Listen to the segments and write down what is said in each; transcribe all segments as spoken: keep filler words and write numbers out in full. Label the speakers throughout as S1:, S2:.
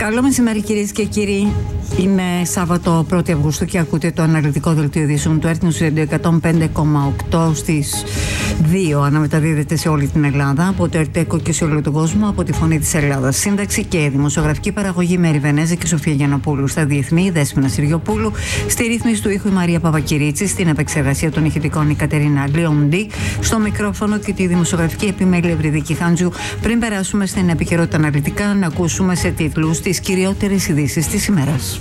S1: Καλό μεσημέρι, κυρίες και κύριοι. Είναι Σάββατο πρώτη Αυγούστου και ακούτε το αναλυτικό δελτίο ειδήσεων του Earth News εκατόν πέντε κόμμα οκτώ στις δύο. Αναμεταδίδεται σε όλη την Ελλάδα από το Ερτέκο και σε όλο τον κόσμο από τη Φωνή της Ελλάδας. Σύνταξη και δημοσιογραφική παραγωγή Μέρη Βενέζη και Σοφία Γιαννοπούλου. Στα διεθνή, Δέσποινα Συριοπούλου. Στη ρύθμιση του ήχου η Μαρία Παπακυρίτση. Στην επεξεργασία των ηχητικών η Κατερίνα Λιοντή. Στο μικρόφωνο και τη δημοσιογραφική επιμέλεια Ευρυδίκη Χάντζου. Πριν περάσουμε στην επικαιρότητα αναλυτικά, να ακούσουμε σε τίτλους τις κυριότερες ειδήσεις της ημέρας.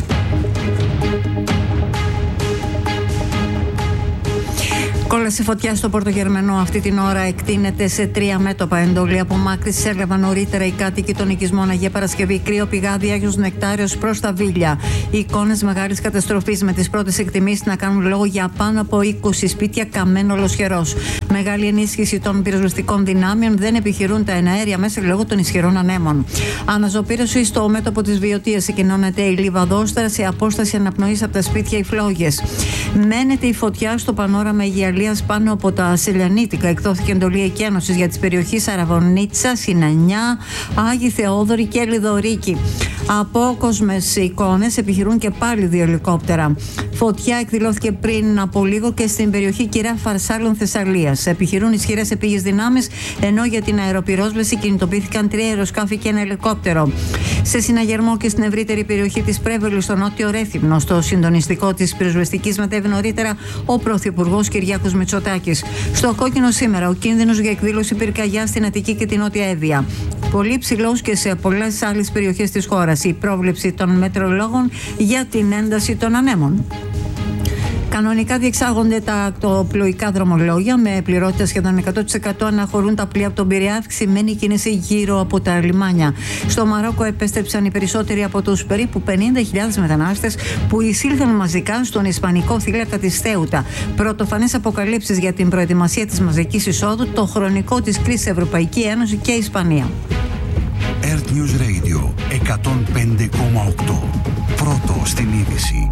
S1: Κόλαση φωτιά στο Πορτογερμενό αυτή την ώρα εκτείνεται σε τρία μέτωπα. Εντολή απομάκρυνση έλαβαν νωρίτερα οι κάτοικοι των οικισμών Αγία Παρασκευή, Κρύο Πηγάδι, Άγιος Νεκτάριος προς τα Βίλια. Οι εικόνες μεγάλης καταστροφής με τις πρώτες εκτιμήσεις να κάνουν λόγο για πάνω από είκοσι σπίτια καμένο ολοσχερός. Μεγάλη ενίσχυση των πυροσβεστικών δυνάμεων, δεν επιχειρούν τα εναέρια μέσα λόγω των ισχυρών ανέμων. Αναζωπήρωση στο μέτωπο της Βιωτίας, εκκοινώνεται η Λιβαδόστρα σε απόσταση αναπνοής από τα σπίτια οι φλόγες. Μένεται η φωτιά στο πανόραμα Αιγιαλίας πάνω από τα Σελιανίτικα. Εκδόθηκε εντολή εκένωσης για τις περιοχές Αραβωνίτσα, Σινανιά, Άγιοι Θεόδωροι και Λιδωρίκη. Απόκοσμες εικόνες επιχειρούν και πάλι δύο ελικόπτερα. Φωτιά εκδηλώθηκε πριν από λίγο και στην περιοχή Κυρά Φαρσάλων Θεσσαλίας. Επιχειρούν ισχυρές επίγειες δυνάμεις, ενώ για την αεροπυρόσβεση κινητοποιήθηκαν τρία αεροσκάφη και ένα ελικόπτερο. Σε συναγερμό και στην ευρύτερη περιοχή της Πρέβολης, στο νότιο Ρέθυμνο, στο συντονιστικό της πυροσβεστικής μετέβη νωρίτερα ο Πρωθυπουργός Κυριάκος Μητσοτάκης. Στο κόκκινο σήμερα ο κίνδυνος για εκδήλωση πυρκαγιά στην Αττική και την Νότια Εύβοια. Πολύ ψηλός και σε πολλές άλλες περιοχές της χώρας. Η πρόβλεψη των μετεωρολόγων για την ένταση των ανέμων. Κανονικά διεξάγονται τα ακτοπλοϊκά δρομολόγια με πληρότητα σχεδόν εκατό τοις εκατό. Αναχωρούν τα πλοία από τον Πειραιά, αυξημένη κίνηση γύρω από τα λιμάνια. Στο Μαρόκο επέστρεψαν οι περισσότεροι από τους περίπου πενήντα χιλιάδες μετανάστες που εισήλθαν μαζικά στον ισπανικό θύλακα της Θέουτα. Πρωτοφανείς αποκαλύψεις για την προετοιμασία της μαζικής εισόδου, το χρονικό της κρίσης Ευρωπαϊκή Ένωση και Ισπανία.
S2: Earth News Radio εκατόν πέντε κόμμα οκτώ. Πρώτο στην είδηση.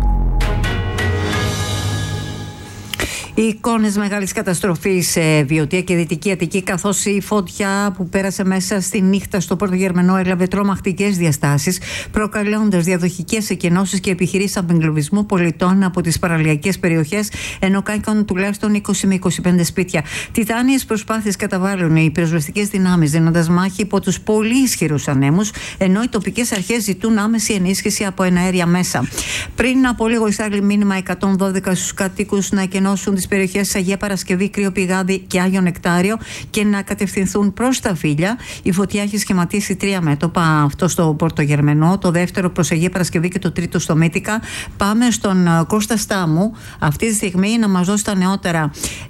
S1: Οι εικόνες μεγάλης καταστροφής σε Βιωτία και Δυτική Αττική, καθώς η φωτιά που πέρασε μέσα στη νύχτα στο Πορτογερμενό έλαβε τρομακτικές διαστάσεις, προκαλώντας διαδοχικές εκενώσεις και επιχειρήσεις απεγκλωβισμού πολιτών από τις παραλιακές περιοχές, ενώ κάηκαν τουλάχιστον είκοσι με είκοσι πέντε σπίτια. Τιτάνιες προσπάθειες καταβάλουν οι πυροσβεστικές δυνάμεις, δίνοντας μάχη υπό τους πολύ ισχυρούς ανέμους, ενώ οι τοπικές αρχές ζητούν άμεση ενίσχυση από εναέρια μέσα. Πριν από λίγο εισάγει μήνυμα εκατόν δώδεκα στους κατοίκους να εκενώσουν τις περιοχές Αγία Παρασκευή, Κρύο Πηγάδι και Άγιο Νεκτάριο και να κατευθυνθούν προς τα Βίλια. Η φωτιά έχει σχηματίσει τρία μέτωπα, αυτό στο Πορτογερμενό, το δεύτερο προς Αγία Παρασκευή και το τρίτο στο Μύτικα. Πάμε στον Κώστα Στάμου αυτή τη στιγμή να μας δώσει τα νεότερα.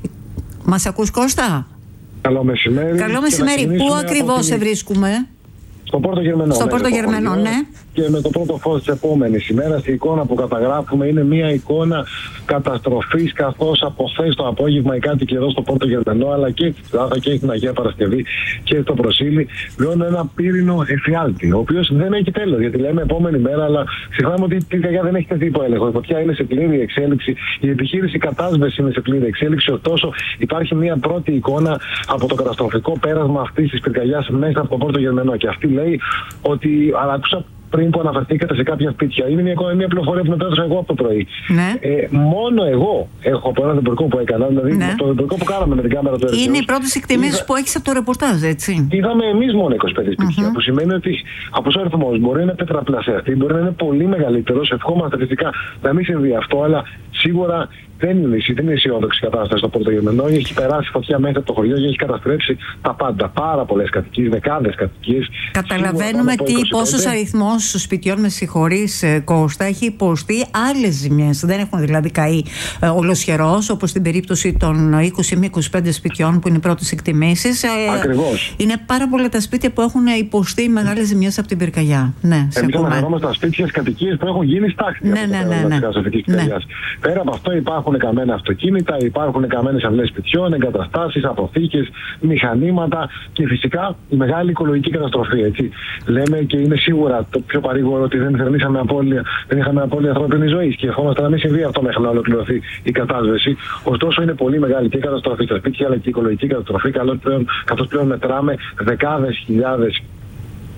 S1: Μας ακούς, Κώστα?
S3: Καλό μεσημέρι.
S1: Καλό μεσημέρι. Πού ακριβώς σε βρίσκουμε?
S3: Στο Πορτογερμενό.
S1: Στο Πορτογερμενό, ναι.
S3: Και με το πρώτο φως της επόμενης ημέρας, η εικόνα που καταγράφουμε είναι μια εικόνα καταστροφής, καθώς από χθες το απόγευμα οι κάτοικοι εδώ στο Πορτογερμενό, αλλά και στην Τράτα και στην Αγία Παρασκευή και στο Προσήλι, βιώνουν ένα πύρινο εφιάλτη, ο οποίος δεν έχει τέλος. Γιατί λέμε επόμενη μέρα, αλλά ξεχνάμε ότι η πυρκαγιά δεν έχει τεθεί υπό έλεγχο. Η φωτιά είναι σε πλήρη εξέλιξη, η επιχείρηση κατάσβεση είναι σε πλήρη εξέλιξη. Ωστόσο, υπάρχει μια πρώτη εικόνα από το καταστροφικό πέρασμα αυτής της πυρκαγιάς μέσα από το Πορτογερμενό. Και αυτή λέει ότι, αλλά άκουσα πριν που αναφερθήκατε σε κάποια σπίτια, είναι μια, μια πληροφορία που μετέφρασα εγώ από το πρωί.
S1: Ναι.
S3: Ε, μόνο εγώ έχω από ένα εμπορικό που έκανα, δηλαδή ναι. το εμπορικό που κάναμε με την κάμερα του Ερτέκου.
S1: Είναι οι πρώτες εκτιμήσεις Είδα... που έχεις από το ρεπορτάζ, έτσι.
S3: Είδαμε εμείς μόνο είκοσι πέντε σπίτια, uh-huh. που σημαίνει ότι από ο αριθμός μπορεί να είναι τετραπλασιαστή, μπορεί να είναι πολύ μεγαλύτερος. Ευχόμαστε φυσικά να μην συμβεί αυτό, αλλά σίγουρα δεν είναι, δεν είναι αισιόδοξη κατάσταση στο Πορτογερμενό. Έχει περάσει φωτιά μέσα από το χωριό και έχει καταστρέψει τα πάντα. Πάρα πολλές κατοικίες, δεκάδες κατοικίες.
S1: Καταλαβαίνουμε τι, πόσος αριθμός σπιτιών, με συγχωρείς, Κώστα, έχει υποστεί άλλες ζημιές. Δεν έχουν δηλαδή καεί ε, ολοσχερός, όπως στην περίπτωση των είκοσι με είκοσι πέντε σπιτιών που είναι οι πρώτες εκτιμήσεις. Ε,
S3: Ακριβώς.
S1: Είναι πάρα πολλά τα σπίτια που έχουν υποστεί μεγάλες ζημιές από την πυρκαγιά. Ναι,
S3: εμείς αναφερόμαστε στα σπίτια, στις κατοικίες που έχουν γίνει στάχτη.
S1: Ναι, ναι, ναι, ναι, ναι.
S3: ναι. Πέρα από αυτό υπάρχουν καμένα αυτοκίνητα, υπάρχουν καμένες αυλές σπιτιών, εγκαταστάσεις, αποθήκες, μηχανήματα και φυσικά η μεγάλη οικολογική καταστροφή. Έτσι. Λέμε και είναι σίγουρα το πιο παρήγορο ότι δεν θερμίσαμε απώλεια, δεν είχαμε απώλεια ανθρώπινης ζωής και ευχόμαστε να μην συμβεί αυτό μέχρι να ολοκληρωθεί η κατάσβεση. Ωστόσο, είναι πολύ μεγάλη και η καταστροφή στα σπίτια αλλά και η οικολογική καταστροφή, καθώς πλέον μετράμε δεκάδες χιλιάδες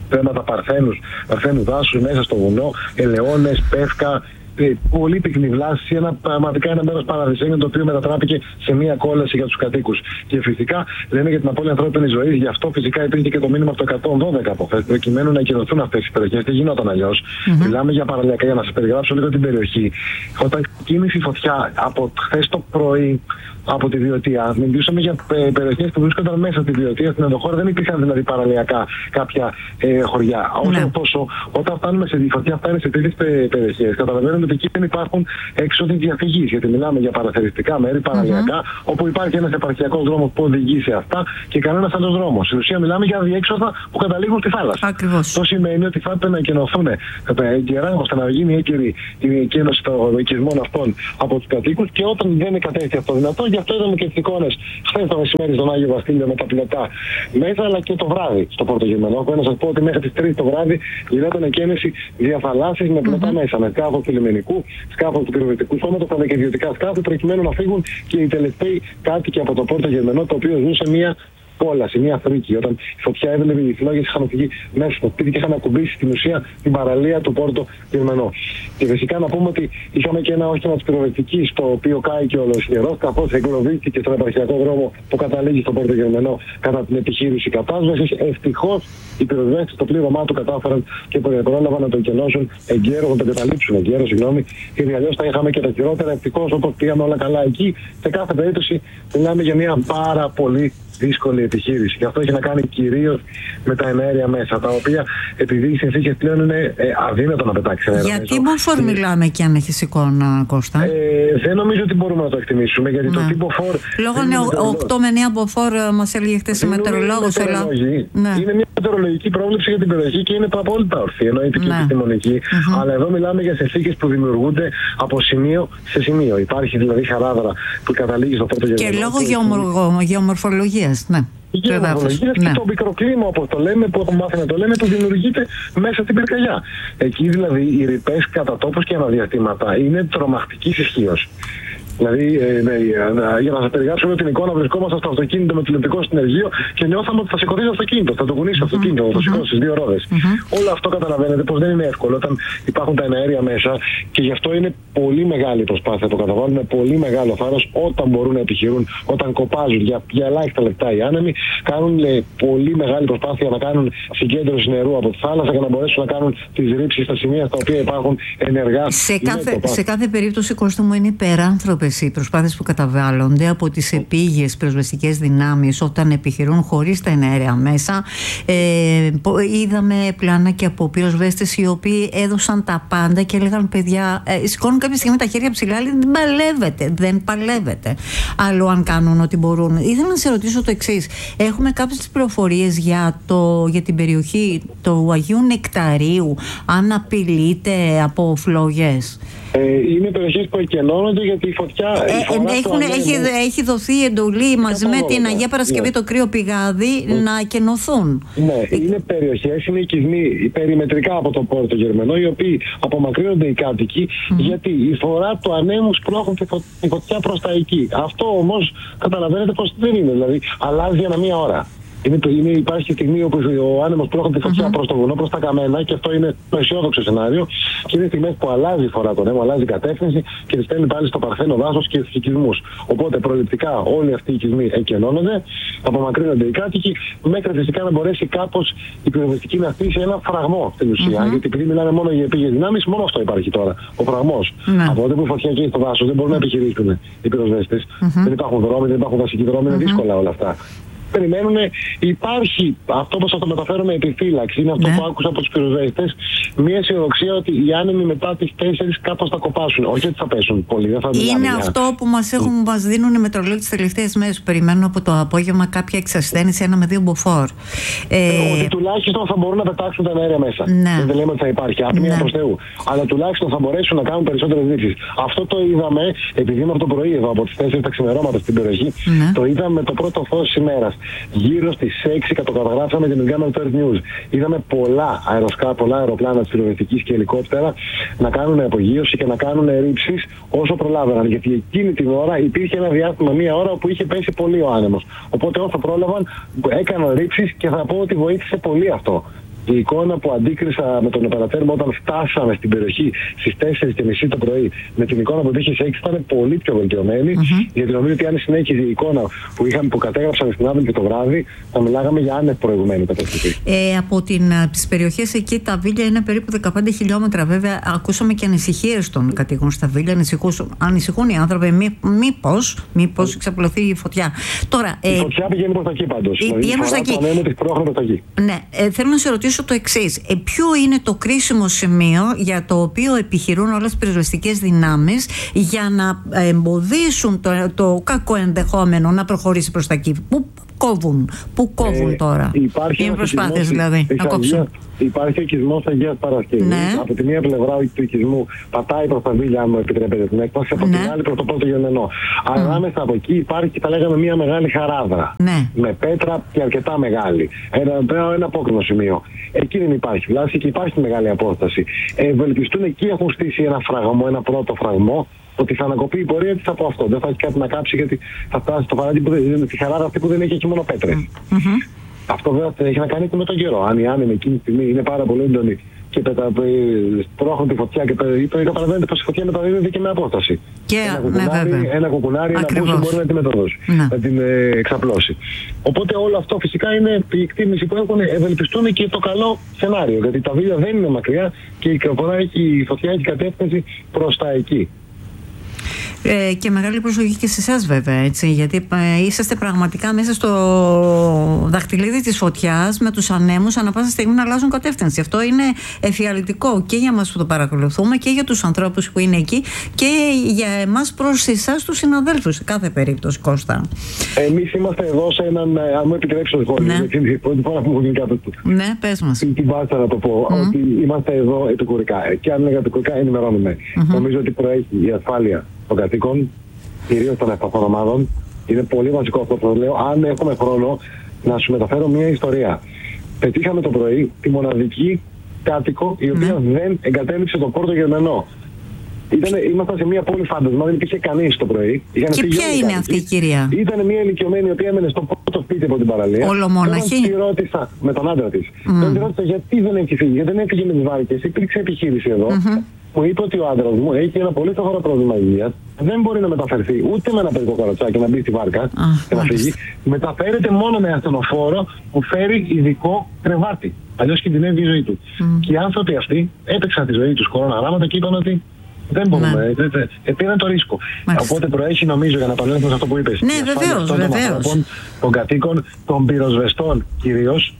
S3: θέματα παρθένους, παρθένου δάσους μέσα στο βουνό, ελαιώνες, πεύκα. Πολύ πυκνή βλάση, ένα, πραγματικά ένα μέρος παραδεισένιο το οποίο μετατράπηκε σε μία κόλαση για τους κατοίκους. Και φυσικά λένε για την απώλεια ανθρώπινης ζωής, γι' αυτό φυσικά υπήρχε και το μήνυμα από το εκατόν δώδεκα από χθες, προκειμένου να εκενωθούν αυτές οι περιοχές. Δεν γινόταν αλλιώς. Mm-hmm. Μιλάμε για παραλιακά, για να σας περιγράψω λίγο την περιοχή. Όταν κίνησε η φωτιά από χθες το πρωί από τη Βιωτία, μιλούσαμε για περιοχές που βρίσκονταν μέσα στη Βιωτία, στην ενδοχώρα, δεν υπήρχαν δηλαδή παραλιακά κάποια ε, χωριά. Mm-hmm. Ωστόσο, όταν φτάνουμε σε φωτιά, φτάνει σε τέτοιες περιοχές, καταλαβαίνουμε ότι εκεί δεν υπάρχουν έξοδοι διαφυγής. Γιατί μιλάμε για παραθεριστικά μέρη, παραλιακά, mm-hmm. όπου υπάρχει ένας επαρχιακός δρόμος που οδηγεί σε αυτά και κανένας άλλος δρόμος. Στην ουσία, μιλάμε για διέξοδα που καταλήγουν στη θάλασσα.
S1: Ακριβώς.
S3: Αυτό σημαίνει ότι θα έπρεπε να εκενωθούν καιρά ώστε να γίνει έγκαιρη η εκένωση των οικισμών αυτών από τους κατοίκους και όταν δεν κατέστη αυτό δυνατό, γι' αυτό είδαμε και τις εικόνες χθες το μεσημέρι στον Άγιο Βασίλειο με τα πλωτά μέσα, αλλά και το βράδυ στο Πόρτο Γερμανό. Έχω να σας πω ότι μέχρι τις τρεις το βράδυ γινόταν εκένωση διαφαλάσσης με πλωτά mm-hmm. μέσα, με σκάφος του λιμενικού, σκάφος του πυροβολικού σώματος, αλλά και ιδιωτικά σκάφη, προκειμένου να φύγουν και οι τελευταίοι κάτοικοι από το Πόρτο Γερμανό, το οποίο ζούσε μια κόλαση, μια φρίκη. Όταν η φωτιά έδαινε, οι φλόγες είχαν φυγεί μέσα στο σπίτι και είχαν ακουμπήσει στην ουσία την παραλία του Πόρτο Γερμανό. Και φυσικά να πούμε ότι είχαμε και ένα όχημα της πυροβολικής, το οποίο κάηκε ολοσχερός, καθώς εγκλωβίστηκε στον επαρχιακό δρόμο που καταλήγει στο Πόρτο Γερμανό κατά την επιχείρηση κατάσβεσης. Ευτυχώς οι πυροσβέστες στο πλήρωμά του κατάφεραν και πρόλαβαν να το εκενώσουν εγκαίρως, να το καταλήψουν εγκαίρως, συγγνώμη. Γιατί αλλιώς θα είχαμε και τα χειρότερα. Ευτυχώς, όπως πήγαμε όλα καλά εκεί, σε κάθε περίπτωση μιλάμε για μια πάρα πολύ δύσκολη επιχείρηση. Και αυτό έχει να κάνει κυρίως με τα εναέρια μέσα, τα οποία επειδή οι συνθήκες πλέον είναι ε, αδύνατο να πετάξει αέρα.
S1: Γιατί μποφόρ μιλάμε και αν έχεις εικόνα, Κώστα?
S3: Ε, δεν νομίζω ότι μπορούμε να το εκτιμήσουμε, γιατί ναι. το τύπο φορ.
S1: Λόγω είναι οκτώ με εννέα από φορ, μας έλεγε χτες η μετεωρολόγος.
S3: Ναι. Είναι μια μετεωρολογική πρόβλεψη για την περιοχή και είναι απόλυτα ορθή, εννοείται και επιστημονική. Mm-hmm. Αλλά εδώ μιλάμε για συνθήκες που δημιουργούνται από σημείο σε σημείο. Υπάρχει δηλαδή χαράδρα που καταλήγει στο Πόρτο Γερμανό.
S1: Και λόγω γεωμορφολογίας. Ναι.
S3: Η γεωμορφολογία και το μικροκλίμα, όπως το λέμε, που έχουμε μάθει να το λέμε, που δημιουργείται μέσα στην πυρκαγιά. Εκεί δηλαδή οι ρηπές κατά τόπους και αναδιαστήματα είναι τρομακτικής ισχύως. Δηλαδή, ε, ναι, για να σας περιγράψουμε την εικόνα, βρισκόμαστε στο αυτοκίνητο με τηλεοπτικό συνεργείο και νιώθαμε ότι θα σηκωθεί το αυτοκίνητο, θα το κουνήσει το αυτοκίνητο, θα το σηκώσει στις δύο ρόδες. Mm-hmm. Όλο αυτό καταλαβαίνετε πως δεν είναι εύκολο όταν υπάρχουν τα εναέρια μέσα και γι' αυτό είναι πολύ μεγάλη προσπάθεια που καταβάλουν, με πολύ μεγάλο θάρρος όταν μπορούν να επιχειρούν, όταν κοπάζουν για, για ελάχιστα λεπτά οι άνεμοι, κάνουν λέει, πολύ μεγάλη προσπάθεια να κάνουν συγκέντρωση νερού από τη θάλασσα για να μπορέσουν να κάνουν τις ρήψεις στα σημεία στα οποία υπάρχουν ενεργά.
S1: Σε κάθε, σε κάθε περίπτωση, Κώστα μου, είναι υπεράνθρωπες οι προσπάθειες που καταβάλλονται από τις επίγειες πυροσβεστικές δυνάμεις όταν επιχειρούν χωρίς τα εναέρια μέσα. Ε, είδαμε πλάνα και από πυροσβέστες οι οποίοι έδωσαν τα πάντα και έλεγαν παιδιά, ε, σηκώνουν κάποια στιγμή τα χέρια ψηλά, λέει δεν παλεύετε, δεν παλεύετε. Άλλο αν κάνουν ό,τι μπορούν. Ήθελα να σε ρωτήσω το εξής. Έχουμε κάποιες πληροφορίες για, το, για την περιοχή του Αγίου Νεκταρίου, αν απειλείται από φλόγες?
S3: Ε, είναι περιοχές που εκενώνονται γιατί η φωτιά.
S1: Ε, η έχουν, έχει, έχει δοθεί εντολή μαζί με την Αγία Παρασκευή, ναι. το κρύο πηγάδι, mm. να εκενωθούν. Ναι, ε,
S3: είναι περιοχές, είναι οικισμοί περιμετρικά από το Πόρτο Γερμανό, οι οποίοι απομακρύνονται οι κάτοικοι, mm. γιατί η φορά του ανέμου σπρώχνουν τη φωτιά προς τα εκεί. Αυτό όμως καταλαβαίνετε πως δεν είναι. Δηλαδή, αλλάζει ανά μία ώρα. Είναι, είναι, υπάρχει στιγμή όπου ο άνεμος πρόκειται τη φωτιά mm-hmm. προς το βουνό, προς τα καμένα, και αυτό είναι το αισιόδοξο σενάριο. Και είναι στιγμές που αλλάζει η φορά του ανέμου, αλλάζει κατεύθυνση και τη στέλνει πάλι στο παρθένο δάσος και στους οικισμούς. Οπότε προληπτικά όλοι αυτοί οι οικισμοί εκενώνονται, απομακρύνονται οι κάτοικοι, μέχρι φυσικά να μπορέσει κάπως η πυροσβεστική να στήσει ένα φραγμό στην ουσία. Mm-hmm. Γιατί επειδή μιλάμε μόνο για επίγειες δυνάμεις, μόνο αυτό υπάρχει τώρα. Ο φραγμός. Mm-hmm. Από τότε που η φωτιά καίει στο δάσος δεν μπορούν να επιχειρήσουν οι πυροσβέστες. Mm-hmm. Δεν υπάρχουν δρόμοι, δεν υπάρχουν βασικοί δρόμοι, είναι mm-hmm. δύσκολα όλα αυτά. Περιμένουν, υπάρχει αυτό που θα το μεταφέρουμε επιφύλαξη, είναι αυτό ναι. που άκουσα από τους πυροσβέστες, μια αισιοδοξία ότι οι άνεμοι μετά τις τέσσερις κάπως θα κοπάσουν. Όχι ότι θα πέσουν πολύ, δεν θα
S1: είναι αυτό που μας, έχουν, μας δίνουν οι μετρολόγοι τις τελευταίες μέρες. Περιμένουν από το απόγευμα κάποια εξασθένηση, ένα με δύο μποφόρ. Ε...
S3: Ότι τουλάχιστον θα μπορούν να πετάξουν τα αέρια μέσα. Ναι. Δεν λέμε ότι θα υπάρχει, άπνοια ναι. προς Θεού. Αλλά τουλάχιστον θα μπορέσουν να κάνουν περισσότερες δείξεις. Αυτό το είδαμε, επειδή είμαι από το πρωί εδώ, από τις τέσσερις τα ξημερώματα στην περιοχή, ναι. το είδαμε το πρώτο φως της ημέρας. Γύρω στις έξι κατογραφήσαμε την κάμερα του Earth News. Είδαμε πολλά αεροσκάφη, πολλά αεροπλάνα της πυροσβεστικής και ελικόπτερα να κάνουν απογείωση και να κάνουν ρήψεις όσο προλάβαιναν. Γιατί εκείνη την ώρα υπήρχε ένα διάστημα, μία ώρα που είχε πέσει πολύ ο άνεμος. Οπότε όσο πρόλαβαν έκαναν ρήψεις και θα πω ότι βοήθησε πολύ αυτό. Η εικόνα που αντίκρισα με τον οπερατέρ μου όταν φτάσαμε στην περιοχή στις τέσσερις και μισή το πρωί με την εικόνα που υπήρχε σε έξι ήταν πολύ πιο βελτιωμένη. Mm-hmm. Γιατί νομίζω ότι αν συνέχιζε η εικόνα που, είχαμε, που κατέγραψαν στην Άβυλη και το βράδυ, θα μιλάγαμε για άνευ προηγουμένη καταστροφή.
S1: Ε, από τις περιοχές εκεί, τα Βίλια είναι περίπου δεκαπέντε χιλιόμετρα. Βέβαια, ακούσαμε και ανησυχίες των κατοίκων στα Βίλια. Ανησυχούν οι άνθρωποι, μή, μήπως, μήπως εξαπλωθεί η φωτιά. Τώρα,
S3: η ε, φωτιά πηγαίνει προς τα εκεί πάντως.
S1: Η,
S3: δηλαδή,
S1: προς τα εκεί. Ναι, ε, θέλω να σε ρωτήσω το εξής. Ε, ποιο είναι το κρίσιμο σημείο για το οποίο επιχειρούν όλες τις πυροσβεστικές δυνάμεις για να εμποδίσουν το, το κακό ενδεχόμενο να προχωρήσει προς τα εκεί? Πού κόβουν, πού κόβουν ε, τώρα? Είναι προσπάθειες δηλαδή να κόψουν.
S3: Υπάρχει ο οικισμός Αγίας Παρασκευής. Ναι. Από τη μία πλευρά του οικισμού πατάει προς τα Βίλια, αν μου επιτρέπετε την έκφραση, από ναι. την άλλη προς το Πρώτο Γερμενό. Αλλά mm. ανάμεσα από εκεί υπάρχει, θα λέγαμε, μια μεγάλη χαράδρα. Ναι. Με πέτρα και αρκετά μεγάλη. Ένα, ένα απόκρινο σημείο. Εκεί δεν υπάρχει βλάση και υπάρχει μεγάλη απόσταση. Ευελπιστούν εκεί, έχουν στήσει ένα φραγμό, ένα πρώτο φραγμό, ότι θα ανακοπεί η πορεία της από αυτό. Δεν θα έχει κάτι να κάψει, γιατί θα φτάσει στο παράδειγμα που δεν, τη χαράδα αυτή που δεν έχει εκεί μόνο πέτρες. Mm-hmm. Αυτό βέβαια έχει να κάνει και με τον καιρό. Αν οι άνεμοι εκείνη τη στιγμή είναι πάρα πολύ έντονοι και σπρώχνουν τη φωτιά και καταλαβαίνετε πως η φωτιά μεταδίδεται και με απόσταση.
S1: Και
S3: ένα κουκουνάρι,
S1: ναι,
S3: ένα κουκουνάρι, ένα πούσι μπορεί να τη μεταδώσει, ναι. να την ε, εξαπλώσει. Οπότε όλο αυτό φυσικά είναι η εκτίμηση που έχουν, ευελπιστούν και το καλό σενάριο. Γιατί τα Βίλια δεν είναι μακριά και η, η φωτιά έχει κατεύθυνση προς τα εκεί.
S1: Ε, και μεγάλη προσοχή και σε εσάς βέβαια, έτσι, γιατί ε, είσαστε πραγματικά μέσα στο δαχτυλίδι της φωτιάς με τους ανέμους ανά πάσα στιγμή να αλλάζουν κατεύθυνση. Αυτό είναι εφιαλτικό και για μας που το παρακολουθούμε και για τους ανθρώπους που είναι εκεί και για εμάς προς εσάς τους συναδέλφους σε κάθε περίπτωση, Κώστα.
S3: Εμείς είμαστε εδώ σε έναν, αν μου επιτρέψω το χώρο, είναι η πρώτη φορά που μου γίνει κάτι του.
S1: Ναι, πες μας.
S3: Την βάζα να το πω, mm. ότι είμαστε εδώ επικουρικά και αν είναι επικουρικά ενημερώνουμε. Mm-hmm. Νομίζω ότι προέχει η ασφάλεια των κατοίκων, κυρίως των ευπαθών ομάδων. Είναι πολύ βασικό αυτό που λέω. Αν έχουμε χρόνο, να σου μεταφέρω μια ιστορία. Πετύχαμε το πρωί τη μοναδική κάτοικο η οποία ναι. δεν εγκατέλειψε το Πόρτο Γερμενό. Ήτανε, ήμασταν σε μια πόλη φάντασμα, δεν υπήρχε κανείς το πρωί.
S1: Και ποια είναι κάτοικοι. Αυτή η κυρία?
S3: Ήταν μια ηλικιωμένη η οποία έμενε στο πρώτο σπίτι από την παραλία.
S1: Ολομόναχη.
S3: Τη ρώτησα με τον άντρα της. Mm. Τη ρώτησα γιατί δεν έχει φύγει, γιατί δεν έφυγε με τις βάρκες. Υπήρξε επιχείρηση εδώ. Mm-hmm. Μου είπε ότι ο άντρας μου έχει ένα πολύ σοβαρό πρόβλημα υγείας. Δεν μπορεί να μεταφερθεί ούτε με ένα παιδικό καροτσάκι να μπει στη βάρκα ah, και να φύγει. Μεταφέρεται μόνο με ασθενοφόρο που φέρει ειδικό κρεβάτι. Αλλιώς κινδυνεύει η ζωή του. Mm. Και οι άνθρωποι αυτοί έπαιξαν τη ζωή τους κοροναγράμματα και είπαν ότι δεν μπορούμε. Ναι. Πήραν το ρίσκο. Μάλιστα. Οπότε προέχει, νομίζω, για να επανέλθω σε αυτό που είπες.
S1: Ναι, βεβαίως, βεβαίως.
S3: Των κατοίκων, των πυροσβεστών κυρίως.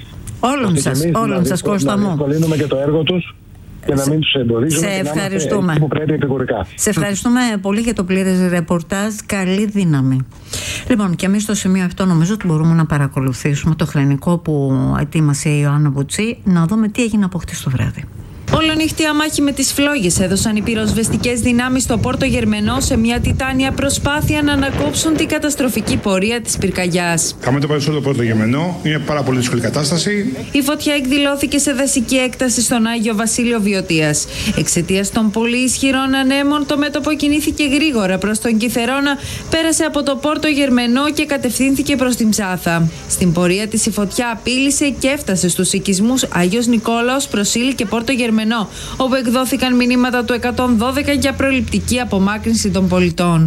S1: Όλων σας, όλων σας, Κώστα μου.
S3: Να διευκολύνουμε και το έργο τους και να μην τους εμποδίζουμε.
S1: Σε ευχαριστούμε.
S3: Που πρέπει επικουρικά.
S1: Σε ευχαριστούμε πολύ για το πλήρες ρεπορτάζ. Καλή δύναμη. Λοιπόν, και εμείς στο σημείο αυτό νομίζω ότι μπορούμε να παρακολουθήσουμε το χρονικό που ετοίμασε η Ιωάννα Μπουτσή, να δούμε τι έγινε από χτες το βράδυ.
S4: Ολονύχτια μάχη με τις φλόγες έδωσαν οι πυροσβεστικές δυνάμεις στο Πόρτο Γερμενό σε μια τιτάνια προσπάθεια να ανακόψουν την καταστροφική πορεία της πυρκαγιάς.
S5: Κάμε το παρελθόν το Πόρτο Γερμενό, είναι πάρα πολύ δύσκολη κατάσταση.
S4: Η φωτιά εκδηλώθηκε σε δασική έκταση στον Άγιο Βασίλειο Βιωτίας. Εξαιτίας των πολύ ισχυρών ανέμων, το μέτωπο κινήθηκε γρήγορα προς τον Κιθερώνα, πέρασε από το Πόρτο Γερμενό και κατευθύνθηκε προς την Ψάθα. Στην πορεία της η φωτιά απείλησε και έφτασε στους οικισμούς Άγιος Νικόλαος, Προσήλη και Πόρτο Γερμενό, όπου εκδόθηκαν μηνύματα του εκατόν δώδεκα για προληπτική απομάκρυνση των πολιτών.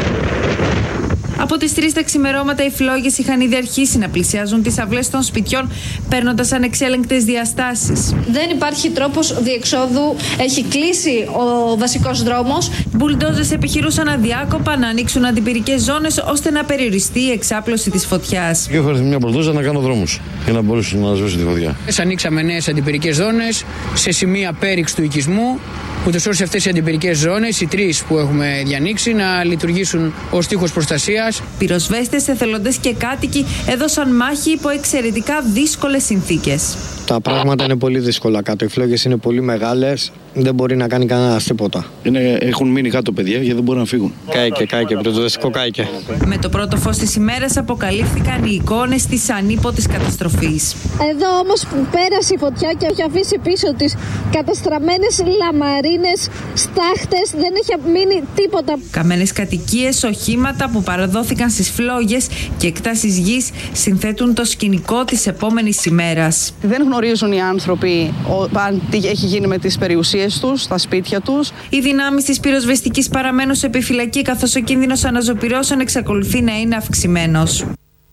S4: Από τις τρεις τα ξημερώματα οι φλόγες είχαν ήδη αρχίσει να πλησιάζουν τις αυλές των σπιτιών, παίρνοντας ανεξέλεγκτες διαστάσεις.
S6: Δεν υπάρχει τρόπος διεξόδου, έχει κλείσει ο βασικός δρόμος.
S4: Μπουλντόζες επιχειρούσαν αδιάκοπα να ανοίξουν αντιπυρικές ζώνες ώστε να περιοριστεί η εξάπλωση της φωτιάς.
S7: Και έχω έρθει μια μπουλντόζα να κάνω δρόμους για να μπορούσε να σβήσει τη φωτιά.
S8: Ανοίξαμε νέες αντιπυρικές ζώνες σε σημεία πέριξ του οικισμού, ούτως ώστε αυτές οι αντιπυρικές ζώνες, οι τρεις που έχουμε διανοίξει, να λειτουργήσουν ως τείχος προστασίας.
S4: Πυροσβέστες, εθελοντές και κάτοικοι έδωσαν μάχη υπό εξαιρετικά δύσκολες συνθήκες.
S9: Τα πράγματα είναι πολύ δύσκολα κάτω. Οι φλόγες είναι πολύ μεγάλες, δεν μπορεί να κάνει κανένας τίποτα.
S7: Είναι, έχουν μείνει κάτω παιδιά γιατί δεν μπορούν να φύγουν.
S9: Κάηκε, κάηκε, πυροσβεστικό κάηκε.
S4: Με το πρώτο φως της ημέρας αποκαλύφθηκαν οι εικόνες της ανίποτης καταστροφής.
S6: Εδώ όμως που πέρασε η φωτιά και έχει αφήσει πίσω της καταστραμμένες λαμαρίνες, στάχτες, δεν έχει μείνει τίποτα.
S4: Καμένες κατοικίες, οχήματα που παραδόθηκαν στις φλόγες και εκτάσεις γης συνθέτουν το σκηνικό της επόμενης ημέρας.
S10: Δεν γνωρίζουν οι άνθρωποι αν τι έχει γίνει με τις περιουσίες τους, τα σπίτια τους.
S4: Οι δυνάμεις της πυροσβεστικής παραμένουν σε επιφυλακή, καθώς ο κίνδυνος αναζωπυρώσεων εξακολουθεί να είναι αυξημένος.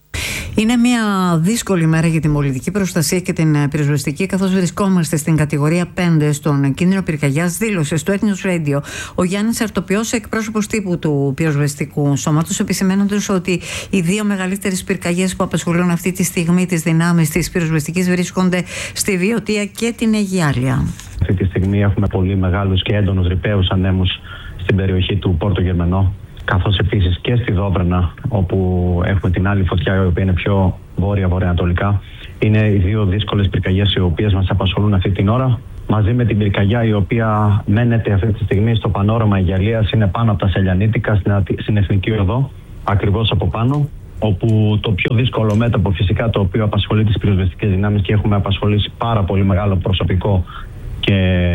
S1: Είναι μια δύσκολη μέρα για την πολιτική προστασία και την πυροσβεστική, καθώς βρισκόμαστε στην κατηγορία πέντε στον κίνδυνο πυρκαγιάς, δήλωσε στο Ethnios Radio ο Γιάννης Αρτοπιός, εκπρόσωπος τύπου του πυροσβεστικού σώματος, επισημαίνοντας ότι οι δύο μεγαλύτερες πυρκαγιές που απασχολούν αυτή τη στιγμή τις δυνάμεις της πυροσβεστικής βρίσκονται στη Βιωτία και την Αιγιάλια.
S11: Αυτή τη στιγμή έχουμε πολύ μεγάλους και έντονους ρηπαίους ανέμους στην περιοχή του Πόρτο Γερμενό, καθώς επίσης και στη Δόβρενα, όπου έχουμε την άλλη φωτιά, η οποία είναι πιο βόρεια-βορειοανατολικά. Είναι οι δύο δύσκολες πυρκαγιές οι οποίες μας απασχολούν αυτή την ώρα, μαζί με την πυρκαγιά η οποία μένεται αυτή τη στιγμή στο πανόραμα Αιγιαλίας, είναι πάνω από τα Σελιανίτικα, στην Εθνική Οδό, ακριβώς από πάνω, όπου το πιο δύσκολο μέτωπο φυσικά, το οποίο απασχολεί τις πυροσβεστικές δυνάμεις και έχουμε απασχολήσει πάρα πολύ μεγάλο προσωπικό και